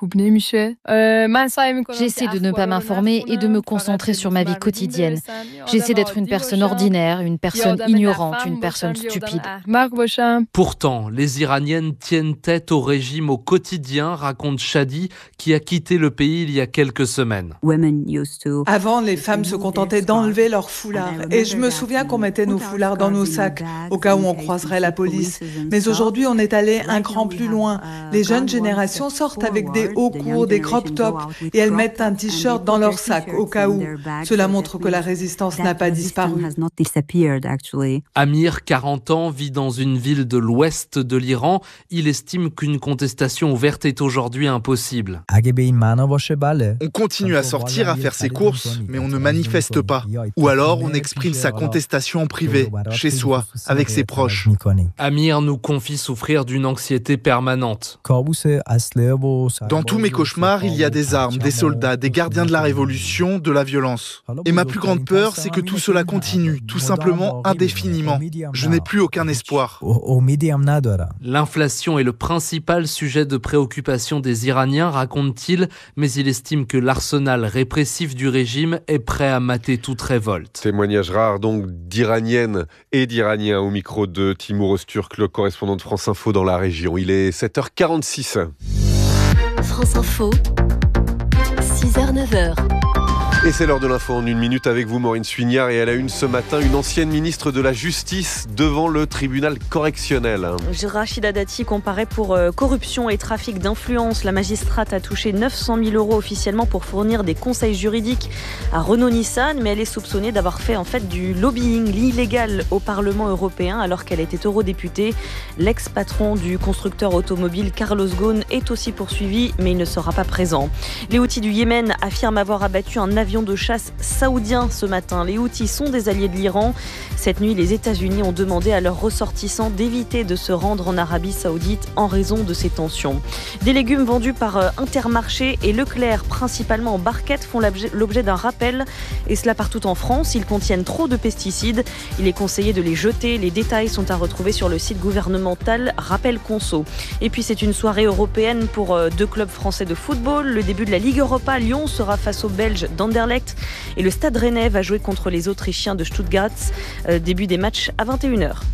de ne pas m'informer et de me concentrer sur ma vie quotidienne. J'essaie d'être une personne ordinaire, une personne ignorante, une personne stupide. Pourtant, les Iraniennes tiennent tête au régime au quotidien, raconte Shadi, qui a quitté le pays il y a quelques semaines. Avant, les femmes se contentaient d'enlever leurs foulards. Et je me souviens qu'on mettait nos foulards dans nos sacs, au cas où on croiserait la police. Mais aujourd'hui, on est allé un cran plus loin. Les jeunes générations sortent avec des hauts courts, des crop tops, et elles mettent un t-shirt dans leur sac, au cas où. Cela montre que la résistance n'a pas disparu. Amir, quarante ans, vit dans une ville ville de l'ouest de l'Iran. Il estime qu'une contestation ouverte est aujourd'hui impossible. On continue à sortir, à faire ses courses, mais on ne manifeste pas. Ou alors on exprime sa contestation en privé, chez soi, avec ses proches. Amir nous confie souffrir d'une anxiété permanente. Dans tous mes cauchemars, il y a des armes, des soldats, des gardiens de la révolution, de la violence. Et ma plus grande peur, c'est que tout cela continue, tout simplement indéfiniment. Je n'ai plus aucun espoir. L'inflation est le principal sujet de préoccupation des Iraniens, raconte-t-il, mais il estime que l'arsenal répressif du régime est prêt à mater toute révolte. Témoignage rare donc d'Iraniennes et d'Iraniens au micro de Timur Öztürk, le correspondant de France Info dans la région. Il est sept heures quarante-six. France Info, six heures neuf heures. Et c'est l'heure de l'info en une minute avec vous, Maureen Suignard. Et à la une ce matin, une ancienne ministre de la Justice devant le tribunal correctionnel. Rachida Dati comparaît pour euh, corruption et trafic d'influence. La magistrate a touché neuf cent mille euros officiellement pour fournir des conseils juridiques à Renault-Nissan, mais elle est soupçonnée d'avoir fait en fait du lobbying illégal au Parlement européen alors qu'elle était eurodéputée. L'ex-patron du constructeur automobile Carlos Ghosn est aussi poursuivi, mais il ne sera pas présent. Les Houthis du Yémen affirment avoir abattu un avion de chasse saoudien ce matin. Les Houthis sont des alliés de l'Iran. Cette nuit, les États-Unis ont demandé à leurs ressortissants d'éviter de se rendre en Arabie Saoudite en raison de ces tensions. Des légumes vendus par Intermarché et Leclerc, principalement en barquette, font l'objet d'un rappel, et cela partout en France. Ils contiennent trop de pesticides. Il est conseillé de les jeter. Les détails sont à retrouver sur le site gouvernemental Rappel Conso. Et puis c'est une soirée européenne pour deux clubs français de football. Le début de la Ligue Europa, Lyon sera face aux Belges d'Anderlecht. Et le Stade Rennais va jouer contre les Autrichiens de Stuttgart. Euh, début des matchs à vingt et une heures.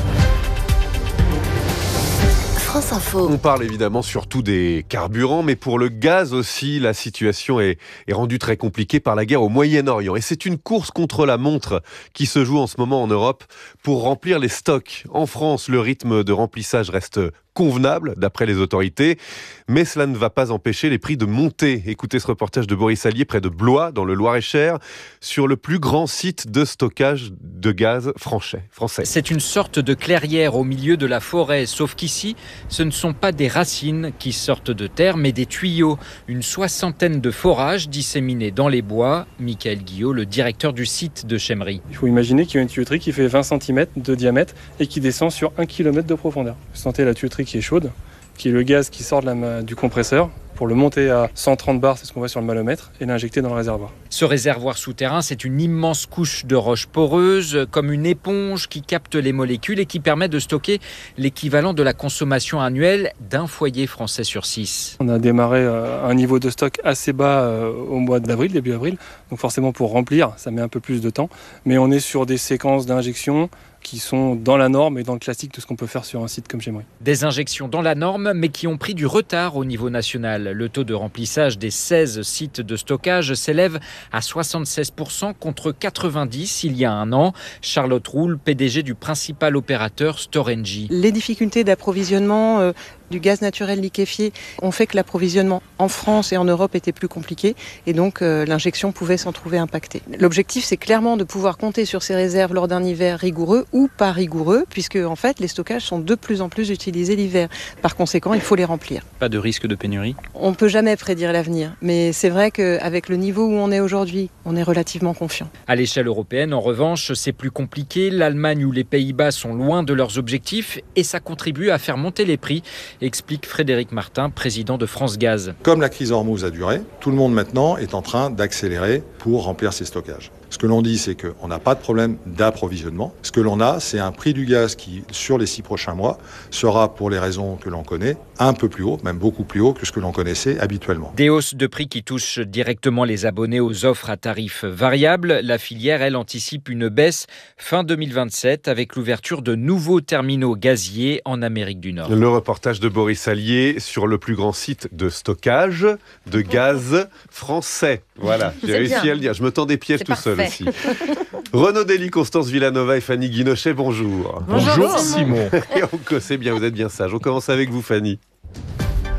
France Info. On parle évidemment surtout des carburants, mais pour le gaz aussi, la situation est, est rendue très compliquée par la guerre au Moyen-Orient. Et c'est une course contre la montre qui se joue en ce moment en Europe pour remplir les stocks. En France, le rythme de remplissage reste convenable, d'après les autorités, mais cela ne va pas empêcher les prix de monter. Écoutez ce reportage de Boris Allier près de Blois, dans le Loir-et-Cher, sur le plus grand site de stockage de gaz français. C'est une sorte de clairière au milieu de la forêt, sauf qu'ici, ce ne sont pas des racines qui sortent de terre, mais des tuyaux. Une soixantaine de forages disséminés dans les bois. Michael Guillot, le directeur du site de Chemmery. Il faut imaginer qu'il y a une tuyauterie qui fait vingt centimètres de diamètre et qui descend sur un kilomètre de profondeur. Vous sentez la tuyauterie qui est chaude, qui est le gaz qui sort de la, du compresseur pour le monter à cent trente bars, c'est ce qu'on voit sur le malomètre, et l'injecter dans le réservoir. Ce réservoir souterrain, c'est une immense couche de roches poreuses, comme une éponge qui capte les molécules et qui permet de stocker l'équivalent de la consommation annuelle d'un foyer français sur six. On a démarré à un niveau de stock assez bas au mois d'avril, début avril, donc forcément pour remplir, ça met un peu plus de temps, mais on est sur des séquences d'injection qui sont dans la norme et dans le classique de ce qu'on peut faire sur un site comme Chemmery. Des injections dans la norme, mais qui ont pris du retard au niveau national. Le taux de remplissage des seize sites de stockage s'élève à soixante-seize pour cent contre quatre-vingt-dix il y a un an. Charlotte Roule, P D G du principal opérateur Storengy. Les difficultés d'approvisionnement euh, du gaz naturel liquéfié ont fait que l'approvisionnement en France et en Europe était plus compliqué et donc euh, l'injection pouvait s'en trouver impactée. L'objectif, c'est clairement de pouvoir compter sur ces réserves lors d'un hiver rigoureux ou pas rigoureux, puisque en fait les stockages sont de plus en plus utilisés l'hiver. Par conséquent, il faut les remplir. Pas de risque de pénurie ? On ne peut jamais prédire l'avenir, mais c'est vrai qu'avec le niveau où on est aujourd'hui, on est relativement confiant. À l'échelle européenne, en revanche, c'est plus compliqué. L'Allemagne ou les Pays-Bas sont loin de leurs objectifs et ça contribue à faire monter les prix, explique Frédéric Martin, président de France Gaz. Comme la crise Hormuz a duré, tout le monde maintenant est en train d'accélérer pour remplir ses stockages. Ce que l'on dit, c'est qu'on n'a pas de problème d'approvisionnement. Ce que l'on a, c'est un prix du gaz qui, sur les six prochains mois, sera, pour les raisons que l'on connaît, un peu plus haut, même beaucoup plus haut que ce que l'on connaissait habituellement. Des hausses de prix qui touchent directement les abonnés aux offres à tarifs variables. La filière, elle, anticipe une baisse fin deux mille vingt-sept avec l'ouverture de nouveaux terminaux gaziers en Amérique du Nord. Le reportage de Boris Allier sur le plus grand site de stockage de gaz français. Voilà, j'ai réussi bien à le dire. Je me tends des pièges c'est tout parfait. Seul aussi. Renaud Dely, Constance Villanova et Fanny Guinochet, bonjour. Bonjour, bonjour Simon. Et on, c'est bien, vous êtes bien sage. On commence avec vous, Fanny.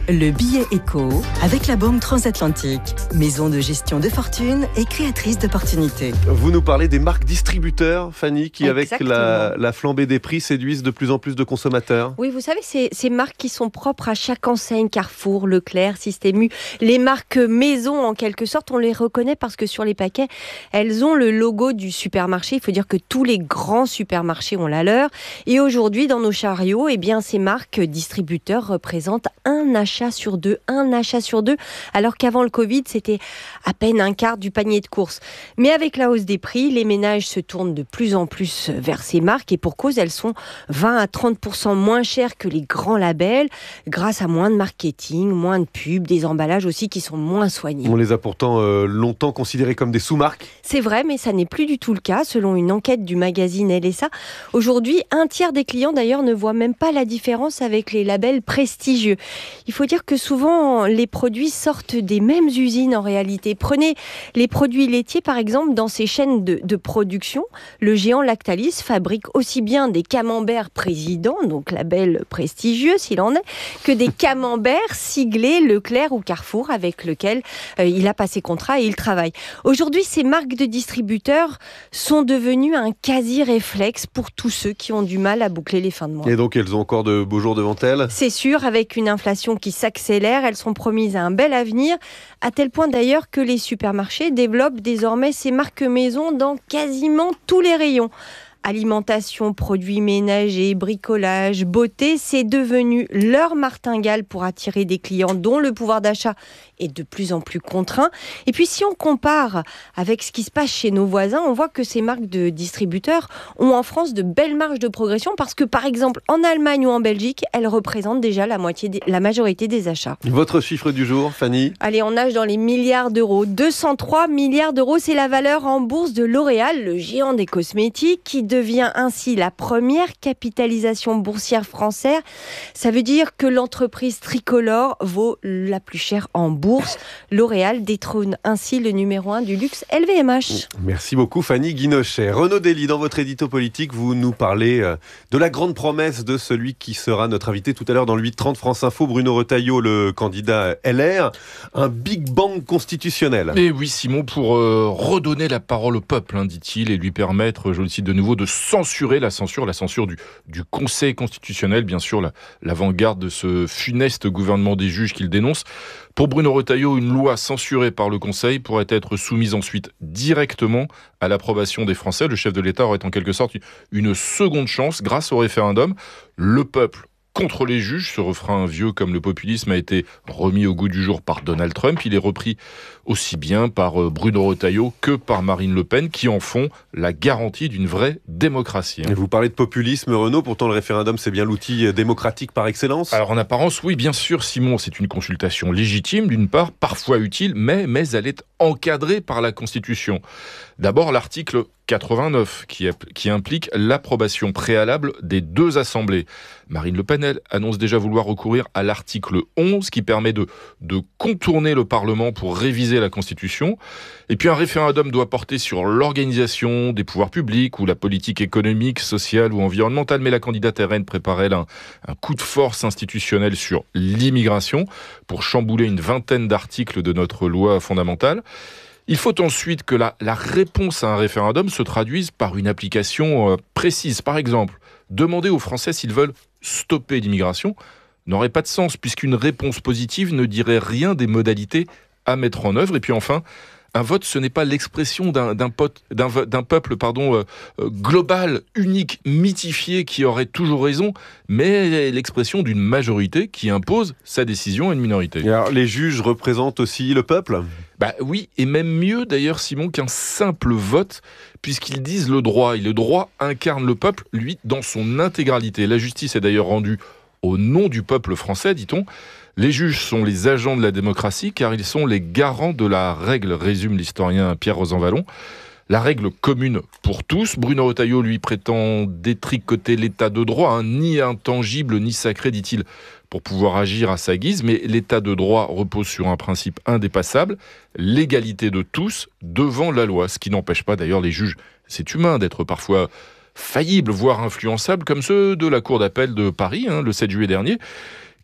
Le billet éco avec la Banque Transatlantique, maison de gestion de fortune et créatrice d'opportunités. Vous nous parlez des marques distributeurs, Fanny, qui Exactement. avec la, la flambée des prix séduisent de plus en plus de consommateurs. Oui, vous savez, c'est ces marques qui sont propres à chaque enseigne, Carrefour, Leclerc, Système U, les marques maison en quelque sorte, on les reconnaît parce que sur les paquets, elles ont le logo du supermarché. Il faut dire que tous les grands supermarchés ont la leur. Et aujourd'hui, dans nos chariots, eh bien, ces marques distributeurs représentent un achat sur deux, un achat sur deux, alors qu'avant le Covid, c'était à peine un quart du panier de courses. Mais avec la hausse des prix, les ménages se tournent de plus en plus vers ces marques et pour cause, elles sont vingt à trente pour cent moins chères que les grands labels, grâce à moins de marketing, moins de pubs, des emballages aussi qui sont moins soignés. On les a pourtant euh, longtemps considérés comme des sous-marques. C'est vrai, mais ça n'est plus du tout le cas, selon une enquête du magazine L S A. Aujourd'hui, un tiers des clients d'ailleurs ne voient même pas la différence avec les labels prestigieux. Il faut dire que souvent, les produits sortent des mêmes usines en réalité. Prenez les produits laitiers, par exemple, dans ces chaînes de, de production. Le géant Lactalis fabrique aussi bien des camemberts président, donc label prestigieux s'il en est, que des camemberts siglés Leclerc ou Carrefour avec lequel euh, il a passé contrat et il travaille. Aujourd'hui, ces marques de distributeurs sont devenues un quasi-réflexe pour tous ceux qui ont du mal à boucler les fins de mois. Et donc, elles ont encore de beaux jours devant elles ? C'est sûr, avec une inflation qui s'accélère, elles sont promises à un bel avenir, à tel point d'ailleurs que les supermarchés développent désormais ces marques maison dans quasiment tous les rayons. Alimentation, produits ménagers, bricolage, beauté, c'est devenu leur martingale pour attirer des clients dont le pouvoir d'achat est de plus en plus contraint. Et puis si on compare avec ce qui se passe chez nos voisins, on voit que ces marques de distributeurs ont en France de belles marges de progression parce que par exemple en Allemagne ou en Belgique, elles représentent déjà la moitié, des, la majorité des achats. Votre chiffre du jour, Fanny ? Allez, on nage dans les milliards d'euros. deux cent trois milliards d'euros, c'est la valeur en bourse de L'Oréal, le géant des cosmétiques, qui devient ainsi la première capitalisation boursière française. Ça veut dire que l'entreprise tricolore vaut la plus chère en bourse. L'Oréal détrône ainsi le numéro un du luxe L V M H. Merci beaucoup Fanny Guinochet. Renaud Dely, dans votre édito politique, vous nous parlez de la grande promesse de celui qui sera notre invité tout à l'heure dans le huit trente France Info, Bruno Retailleau, le candidat L R. Un Big Bang constitutionnel. Et oui Simon, pour euh, redonner la parole au peuple, hein, dit-il, et lui permettre, je le cite de nouveau, de censurer la censure, la censure du, du Conseil constitutionnel, bien sûr, la, l'avant-garde de ce funeste gouvernement des juges qu'il dénonce. Pour Bruno Retailleau, une loi censurée par le Conseil pourrait être soumise ensuite directement à l'approbation des Français. Le chef de l'État aurait en quelque sorte une seconde chance grâce au référendum. Le peuple contre les juges, ce refrain vieux comme le populisme a été remis au goût du jour par Donald Trump. Il est repris aussi bien par Bruno Retailleau que par Marine Le Pen, qui en font la garantie d'une vraie démocratie. Et vous parlez de populisme, Renaud, pourtant le référendum c'est bien l'outil démocratique par excellence. Alors en apparence, oui, bien sûr, Simon, c'est une consultation légitime d'une part, parfois utile, mais, mais elle est encadrée par la Constitution. D'abord l'article quatre-vingt-neuf qui, qui implique l'approbation préalable des deux assemblées. Marine Le Pen, elle, annonce déjà vouloir recourir à l'article onze qui permet de, de contourner le Parlement pour réviser la Constitution. Et puis un référendum doit porter sur l'organisation des pouvoirs publics ou la politique économique, sociale ou environnementale. Mais la candidate R N prépare elle un, un coup de force institutionnel sur l'immigration pour chambouler une vingtaine d'articles de notre loi fondamentale. Il faut ensuite que la, la réponse à un référendum se traduise par une application euh, précise. Par exemple, demander aux Français s'ils veulent stopper l'immigration n'aurait pas de sens puisqu'une réponse positive ne dirait rien des modalités à mettre en œuvre. Et puis enfin, un vote, ce n'est pas l'expression d'un, d'un, pot, d'un, d'un peuple pardon, euh, euh, global, unique, mythifié, qui aurait toujours raison, mais l'expression d'une majorité qui impose sa décision à une minorité. Et alors, les juges représentent aussi le peuple ? Bah oui, et même mieux d'ailleurs, Simon, qu'un simple vote, puisqu'ils disent le droit. Et le droit incarne le peuple, lui, dans son intégralité. La justice est d'ailleurs rendue au nom du peuple français, dit-on. Les juges sont les agents de la démocratie car ils sont les garants de la règle, résume l'historien Pierre Rosanvallon. La règle commune pour tous. Bruno Retailleau, lui, prétend détricoter l'état de droit, hein, ni intangible ni sacré, dit-il, pour pouvoir agir à sa guise. Mais l'état de droit repose sur un principe indépassable, l'égalité de tous devant la loi. Ce qui n'empêche pas d'ailleurs les juges, c'est humain, d'être parfois faillibles, voire influençables, comme ceux de la Cour d'appel de Paris, hein, le sept juillet dernier,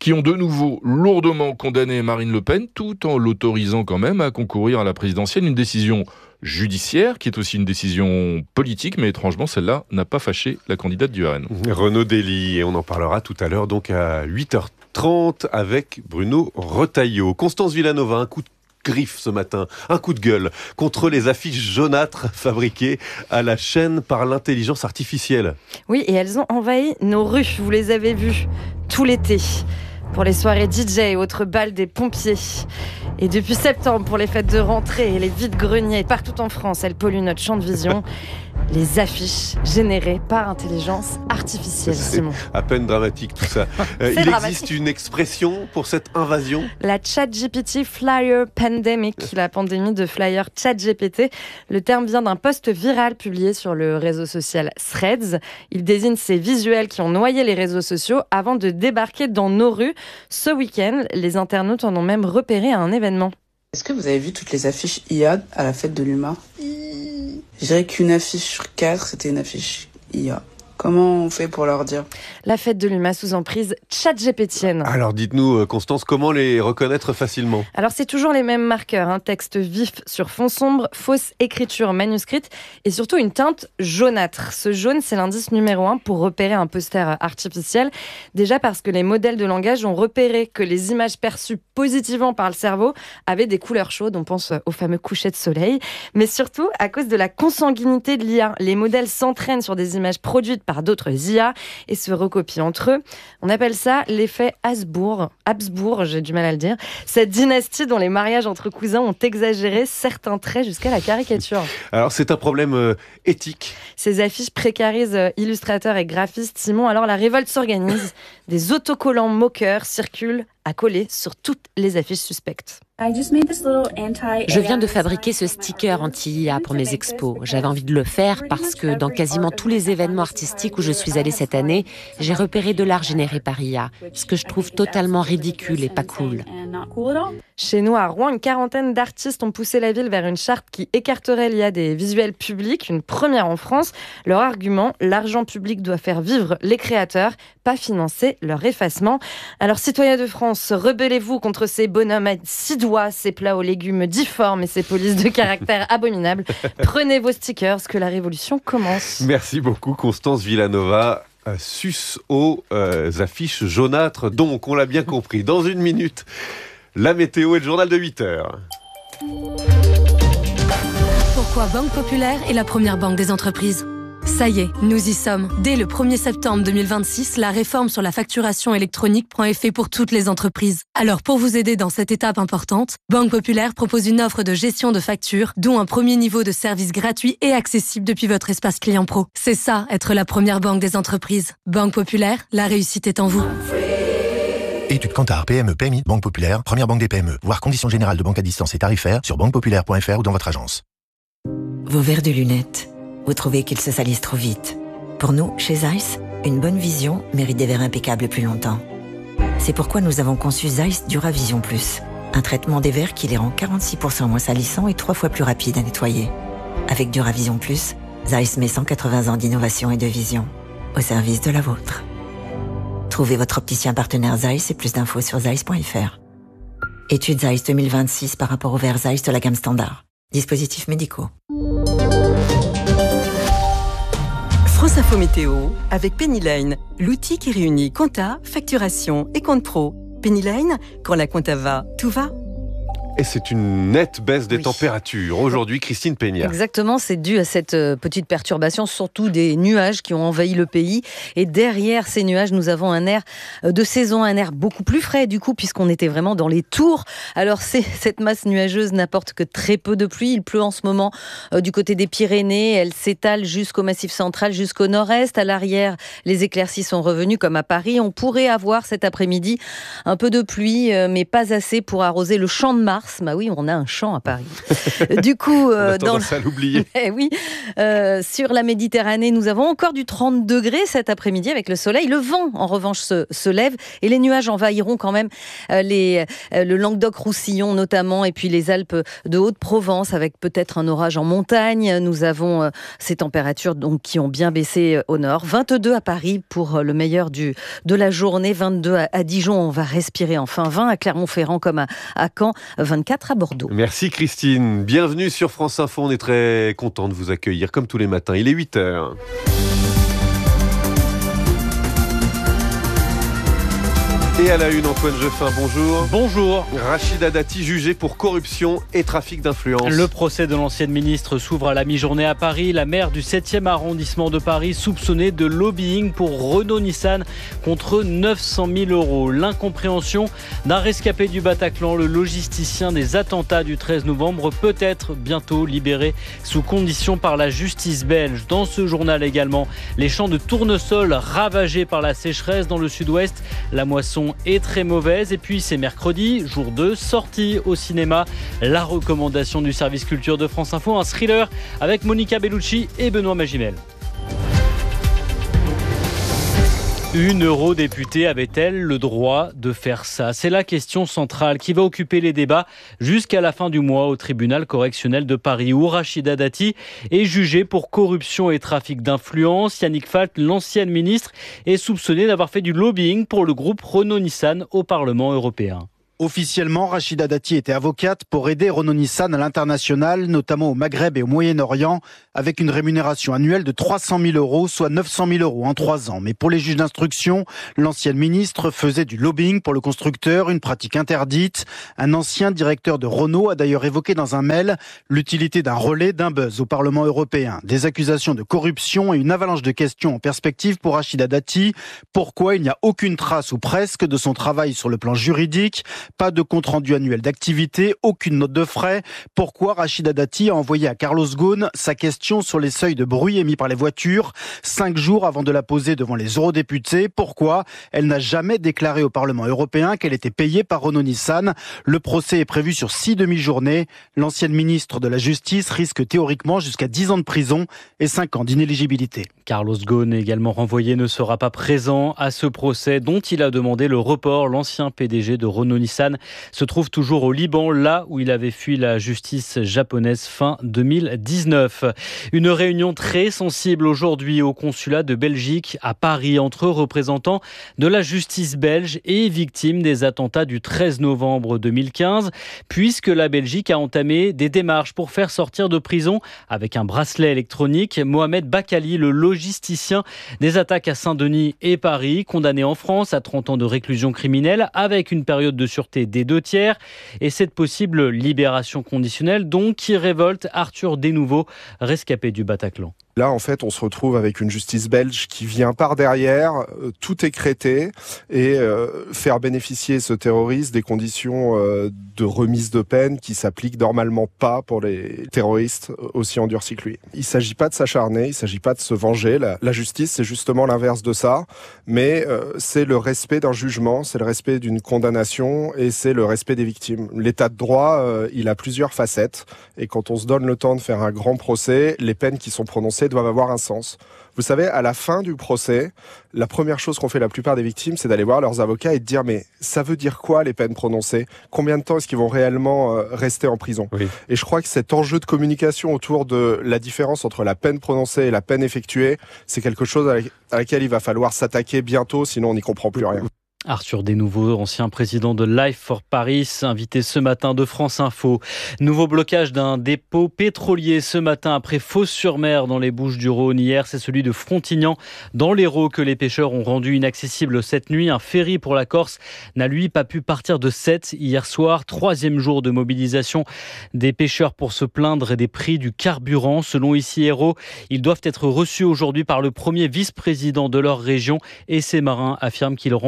qui ont de nouveau lourdement condamné Marine Le Pen, tout en l'autorisant quand même à concourir à la présidentielle. Une décision judiciaire, qui est aussi une décision politique, mais étrangement, celle-là n'a pas fâché la candidate du R N. Renaud Dely, et on en parlera tout à l'heure, donc à huit heures trente avec Bruno Retailleau. Constance Villanova, un coup de griffe ce matin, un coup de gueule contre les affiches jaunâtres fabriquées à la chaîne par l'intelligence artificielle. Oui, et elles ont envahi nos rues, vous les avez vues, tout l'été. Pour les soirées D J et autres balles des pompiers. Et depuis septembre, pour les fêtes de rentrée et les vides-greniers partout en France, elles polluent notre champ de vision. Les affiches générées par intelligence artificielle, Simon. À peine dramatique tout ça. Euh, il dramatique. Existe une expression pour cette invasion ? La ChatGPT Flyer Pandemic, la pandémie de Flyer ChatGPT. Le terme vient d'un post viral publié sur le réseau social Threads. Il désigne ces visuels qui ont noyé les réseaux sociaux avant de débarquer dans nos rues. Ce week-end, les internautes en ont même repéré à un événement. Est-ce que vous avez vu toutes les affiches I A à la fête de l'humain ? Je dirais qu'une affiche sur quatre, c'était une affiche I A. Comment on fait pour leur dire ? La fête de l'U M A sous emprise ChatGPTienne. Alors dites-nous, Constance, comment les reconnaître facilement ? Alors c'est toujours les mêmes marqueurs, un texte vif sur fond sombre, fausse écriture manuscrite et surtout une teinte jaunâtre. Ce jaune, c'est l'indice numéro un pour repérer un poster artificiel. Déjà parce que les modèles de langage ont repéré que les images perçues positivement par le cerveau avaient des couleurs chaudes, on pense au fameux coucher de soleil, mais surtout à cause de la consanguinité de l'I A. Les modèles s'entraînent sur des images produites par d'autres I A et se recopient entre eux. On appelle ça l'effet Habsbourg. Habsbourg, j'ai du mal à le dire. Cette dynastie dont les mariages entre cousins ont exagéré certains traits jusqu'à la caricature. Alors c'est un problème euh, éthique. Ces affiches précarisent euh, illustrateurs et graphistes. Simon, alors la révolte s'organise. Des autocollants moqueurs circulent à coller sur toutes les affiches suspectes. Je viens de fabriquer ce sticker anti-I A pour mes expos. J'avais envie de le faire parce que dans quasiment tous les événements artistiques où je suis allée cette année, j'ai repéré de l'art généré par I A, ce que je trouve totalement ridicule et pas cool. Chez nous, à Rouen, une quarantaine d'artistes ont poussé la ville vers une charte qui écarterait l'I A des visuels publics, une première en France. Leur argument, l'argent public doit faire vivre les créateurs, pas financer leur effacement. Alors, citoyens de France, rebellez-vous contre ces bonhommes à six doigts, ces plats aux légumes difformes et ces polices de caractère abominables. Prenez vos stickers, que la révolution commence. Merci beaucoup, Constance Villanova. Euh, sus aux euh, affiches jaunâtres. Donc, on l'a bien compris. Dans une minute, la météo et le journal de huit heures. Pourquoi Banque Populaire est la première banque des entreprises ? Ça y est, nous y sommes. Dès le premier septembre deux mille vingt-six, la réforme sur la facturation électronique prend effet pour toutes les entreprises. Alors pour vous aider dans cette étape importante, Banque Populaire propose une offre de gestion de factures, dont un premier niveau de service gratuit et accessible depuis votre espace client pro. C'est ça, être la première banque des entreprises. Banque Populaire, la réussite est en vous. Étude Kantar, P M E, P M I, Banque Populaire, première banque des P M E. Voir conditions générales de banque à distance et tarifaires sur banque populaire point f r ou dans votre agence. Vos verres de lunettes. Vous trouvez qu'ils se salissent trop vite. Pour nous, chez Zeiss, une bonne vision mérite des verres impeccables plus longtemps. C'est pourquoi nous avons conçu Zeiss Duravision Plus, un traitement des verres qui les rend quarante-six pour cent moins salissants et trois fois plus rapides à nettoyer. Avec Duravision Plus, Zeiss met cent quatre-vingts ans d'innovation et de vision au service de la vôtre. Trouvez votre opticien partenaire Zeiss et plus d'infos sur zeiss point f r. Étude Zeiss deux mille vingt-six par rapport aux verres Zeiss de la gamme standard. Dispositifs médicaux. France Info Météo avec Pennyline, l'outil qui réunit compta, facturation et compte pro. Pennyline, quand la compta va, tout va. Et c'est une nette baisse des oui. températures. Aujourd'hui, Christine Peña. Exactement, c'est dû à cette petite perturbation, surtout des nuages qui ont envahi le pays. Et derrière ces nuages, nous avons un air de saison, un air beaucoup plus frais du coup, puisqu'on était vraiment dans les tours. Alors c'est, cette masse nuageuse n'apporte que très peu de pluie. Il pleut en ce moment euh, du côté des Pyrénées. Elle s'étale jusqu'au Massif central, jusqu'au nord-est. À l'arrière, les éclaircies sont revenues comme à Paris. On pourrait avoir cet après-midi un peu de pluie, euh, mais pas assez pour arroser le champ de Mars. mars. Bah oui, on a un champ à Paris. Du coup, euh, on a tendance dans... à l'oublier. Eh oui, euh, sur la Méditerranée, nous avons encore du trente degrés cet après-midi avec le soleil. Le vent, en revanche, se, se lève et les nuages envahiront quand même euh, les, euh, le Languedoc-Roussillon notamment et puis les Alpes de Haute-Provence avec peut-être un orage en montagne. Nous avons euh, ces températures donc, qui ont bien baissé euh, au nord. vingt-deux à Paris pour euh, le meilleur du, de la journée. vingt-deux à, à Dijon, on va respirer enfin. vingt à Clermont-Ferrand comme à, à Caen. vingt-quatre à Bordeaux. Merci Christine. Bienvenue sur France Info. On est très content de vous accueillir comme tous les matins. Il est huit heures. Et à la une, Antoine Jeffin, bonjour. Bonjour. Rachida Dati jugée pour corruption et trafic d'influence. Le procès de l'ancienne ministre s'ouvre à la mi-journée à Paris. La maire du septième arrondissement de Paris soupçonnée de lobbying pour Renault-Nissan contre neuf cent mille euros. L'incompréhension d'un rescapé du Bataclan, le logisticien des attentats du treize novembre, peut être bientôt libéré sous condition par la justice belge. Dans ce journal également, les champs de tournesol ravagés par la sécheresse dans le sud-ouest. La moisson est très mauvaise. Et puis c'est mercredi, jour deux, sortie au cinéma. La recommandation du service culture de France Info, un thriller avec Monica Bellucci et Benoît Magimel. Une eurodéputée avait-elle le droit de faire ça ? C'est la question centrale qui va occuper les débats jusqu'à la fin du mois au tribunal correctionnel de Paris où Rachida Dati est jugée pour corruption et trafic d'influence. Yannick Falk, l'ancienne ministre, est soupçonnée d'avoir fait du lobbying pour le groupe Renault-Nissan au Parlement européen. Officiellement, Rachida Dati était avocate pour aider Renault-Nissan à l'international, notamment au Maghreb et au Moyen-Orient, avec une rémunération annuelle de trois cent mille euros, soit neuf cent mille euros en trois ans. Mais pour les juges d'instruction, l'ancienne ministre faisait du lobbying pour le constructeur, une pratique interdite. Un ancien directeur de Renault a d'ailleurs évoqué dans un mail l'utilité d'un relais, d'un buzz au Parlement européen. Des accusations de corruption et une avalanche de questions en perspective pour Rachida Dati. Pourquoi il n'y a aucune trace ou presque de son travail sur le plan juridique ? Pas de compte-rendu annuel d'activité, aucune note de frais. Pourquoi Rachida Dati a envoyé à Carlos Ghosn sa question sur les seuils de bruit émis par les voitures, cinq jours avant de la poser devant les eurodéputés? Pourquoi elle n'a jamais déclaré au Parlement européen qu'elle était payée par Renault-Nissan? Le procès est prévu sur six demi-journées. L'ancienne ministre de la Justice risque théoriquement jusqu'à dix ans de prison et cinq ans d'inéligibilité. Carlos Ghosn, également renvoyé, ne sera pas présent à ce procès dont il a demandé le report. L'ancien P D G de Renault-Nissan se trouve toujours au Liban, là où il avait fui la justice japonaise fin deux mille dix-neuf. Une réunion très sensible aujourd'hui au consulat de Belgique à Paris entre représentants de la justice belge et victimes des attentats du treize novembre deux mille quinze, puisque la Belgique a entamé des démarches pour faire sortir de prison avec un bracelet électronique Mohamed Bakali, le logisticien des attaques à Saint-Denis et Paris, condamné en France à trente ans de réclusion criminelle avec une période de sûreté des deux tiers, et cette possible libération conditionnelle donc qui révolte Arthur Desnouveau, rescapé du Bataclan. Là, en fait, on se retrouve avec une justice belge qui vient par derrière, euh, tout écréter et euh, faire bénéficier ce terroriste des conditions euh, de remise de peine qui s'appliquent normalement pas pour les terroristes aussi endurcis que lui. Il ne s'agit pas de s'acharner, il ne s'agit pas de se venger. La, la justice, c'est justement l'inverse de ça, mais euh, c'est le respect d'un jugement, c'est le respect d'une condamnation et c'est le respect des victimes. L'état de droit, euh, il a plusieurs facettes et quand on se donne le temps de faire un grand procès, les peines qui sont prononcées doivent avoir un sens. Vous savez, à la fin du procès, la première chose qu'ont fait la plupart des victimes, c'est d'aller voir leurs avocats et de dire mais ça veut dire quoi les peines prononcées ? Combien de temps est-ce qu'ils vont réellement euh, rester en prison ? Oui. Et je crois que cet enjeu de communication autour de la différence entre la peine prononcée et la peine effectuée, c'est quelque chose à, la, à laquelle il va falloir s'attaquer bientôt, sinon on n'y comprend plus rien. Arthur Desnouveau, ancien président de Life for Paris, invité ce matin de France Info. Nouveau blocage d'un dépôt pétrolier ce matin après Fos-sur-Mer dans les Bouches-du-Rhône. Hier, c'est celui de Frontignan dans l'Hérault que les pêcheurs ont rendu inaccessible cette nuit. Un ferry pour la Corse n'a lui pas pu partir de Sète hier soir. Troisième jour de mobilisation des pêcheurs pour se plaindre des prix du carburant. Selon Ici Hérault, ils doivent être reçus aujourd'hui par le premier vice-président de leur région et ces marins affirment qu'ils rencontreront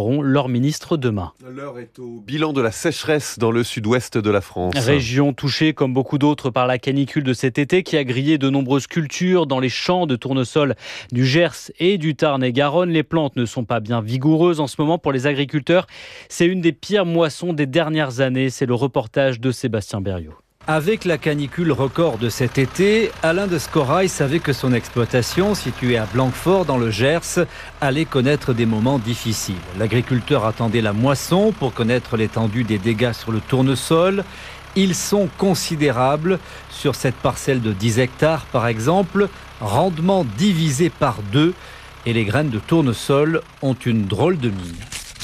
rencontreront leur ministre demain. L'heure est au bilan de la sécheresse dans le sud-ouest de la France. Région touchée comme beaucoup d'autres par la canicule de cet été qui a grillé de nombreuses cultures dans les champs de tournesol du Gers et du Tarn-et-Garonne. Les plantes ne sont pas bien vigoureuses en ce moment pour les agriculteurs. C'est une des pires moissons des dernières années. C'est le reportage de Sébastien Berriot. Avec la canicule record de cet été, Alain de Scorail savait que son exploitation, située à Blanquefort dans le Gers, allait connaître des moments difficiles. L'agriculteur attendait la moisson pour connaître l'étendue des dégâts sur le tournesol. Ils sont considérables. Sur cette parcelle de dix hectares, par exemple, rendement divisé par deux. Et les graines de tournesol ont une drôle de mine.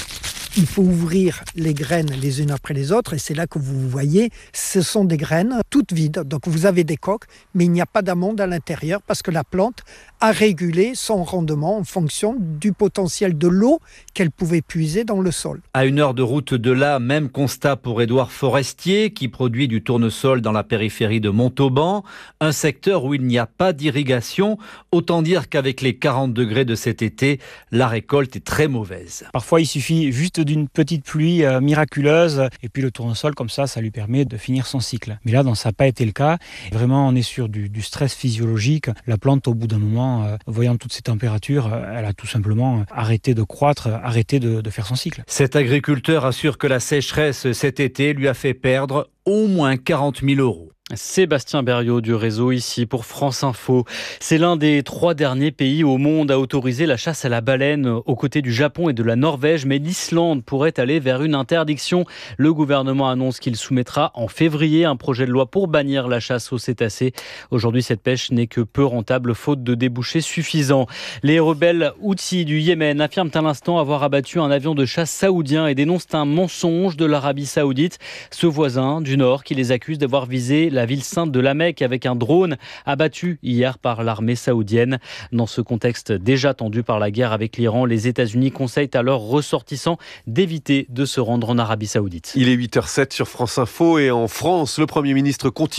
Il faut ouvrir les graines les unes après les autres et c'est là que vous voyez, ce sont des graines toutes vides. Donc vous avez des coques, mais il n'y a pas d'amandes à l'intérieur parce que la plante a régulé son rendement en fonction du potentiel de l'eau qu'elle pouvait puiser dans le sol. À une heure de route de là, même constat pour Édouard Forestier qui produit du tournesol dans la périphérie de Montauban, un secteur où il n'y a pas d'irrigation. Autant dire qu'avec les quarante degrés de cet été, la récolte est très mauvaise. Parfois il suffit juste d'une petite pluie euh, miraculeuse et puis le tournesol comme ça, ça lui permet de finir son cycle. Mais là, ça n'a pas été le cas. Vraiment, on est sur du, du stress physiologique. La plante, au bout d'un moment, euh, voyant toutes ces températures, euh, elle a tout simplement arrêté de croître, arrêté de, de faire son cycle. Cet agriculteur assure que la sécheresse cet été lui a fait perdre au moins quarante mille euros. Sébastien Berriot du réseau ici pour France Info. C'est l'un des trois derniers pays au monde à autoriser la chasse à la baleine aux côtés du Japon et de la Norvège, mais l'Islande pourrait aller vers une interdiction. Le gouvernement annonce qu'il soumettra en février un projet de loi pour bannir la chasse aux cétacés. Aujourd'hui, cette pêche n'est que peu rentable faute de débouchés suffisants. Les rebelles Houthis du Yémen affirment à l'instant avoir abattu un avion de chasse saoudien et dénoncent un mensonge de l'Arabie saoudite, ce voisin du Nord qui les accuse d'avoir visé la ville sainte de la Mecque avec un drone abattu hier par l'armée saoudienne. Dans ce contexte déjà tendu par la guerre avec l'Iran, les États-Unis conseillent à leurs ressortissants d'éviter de se rendre en Arabie saoudite. Il est huit heures zéro sept sur France Info et en France, le Premier ministre continue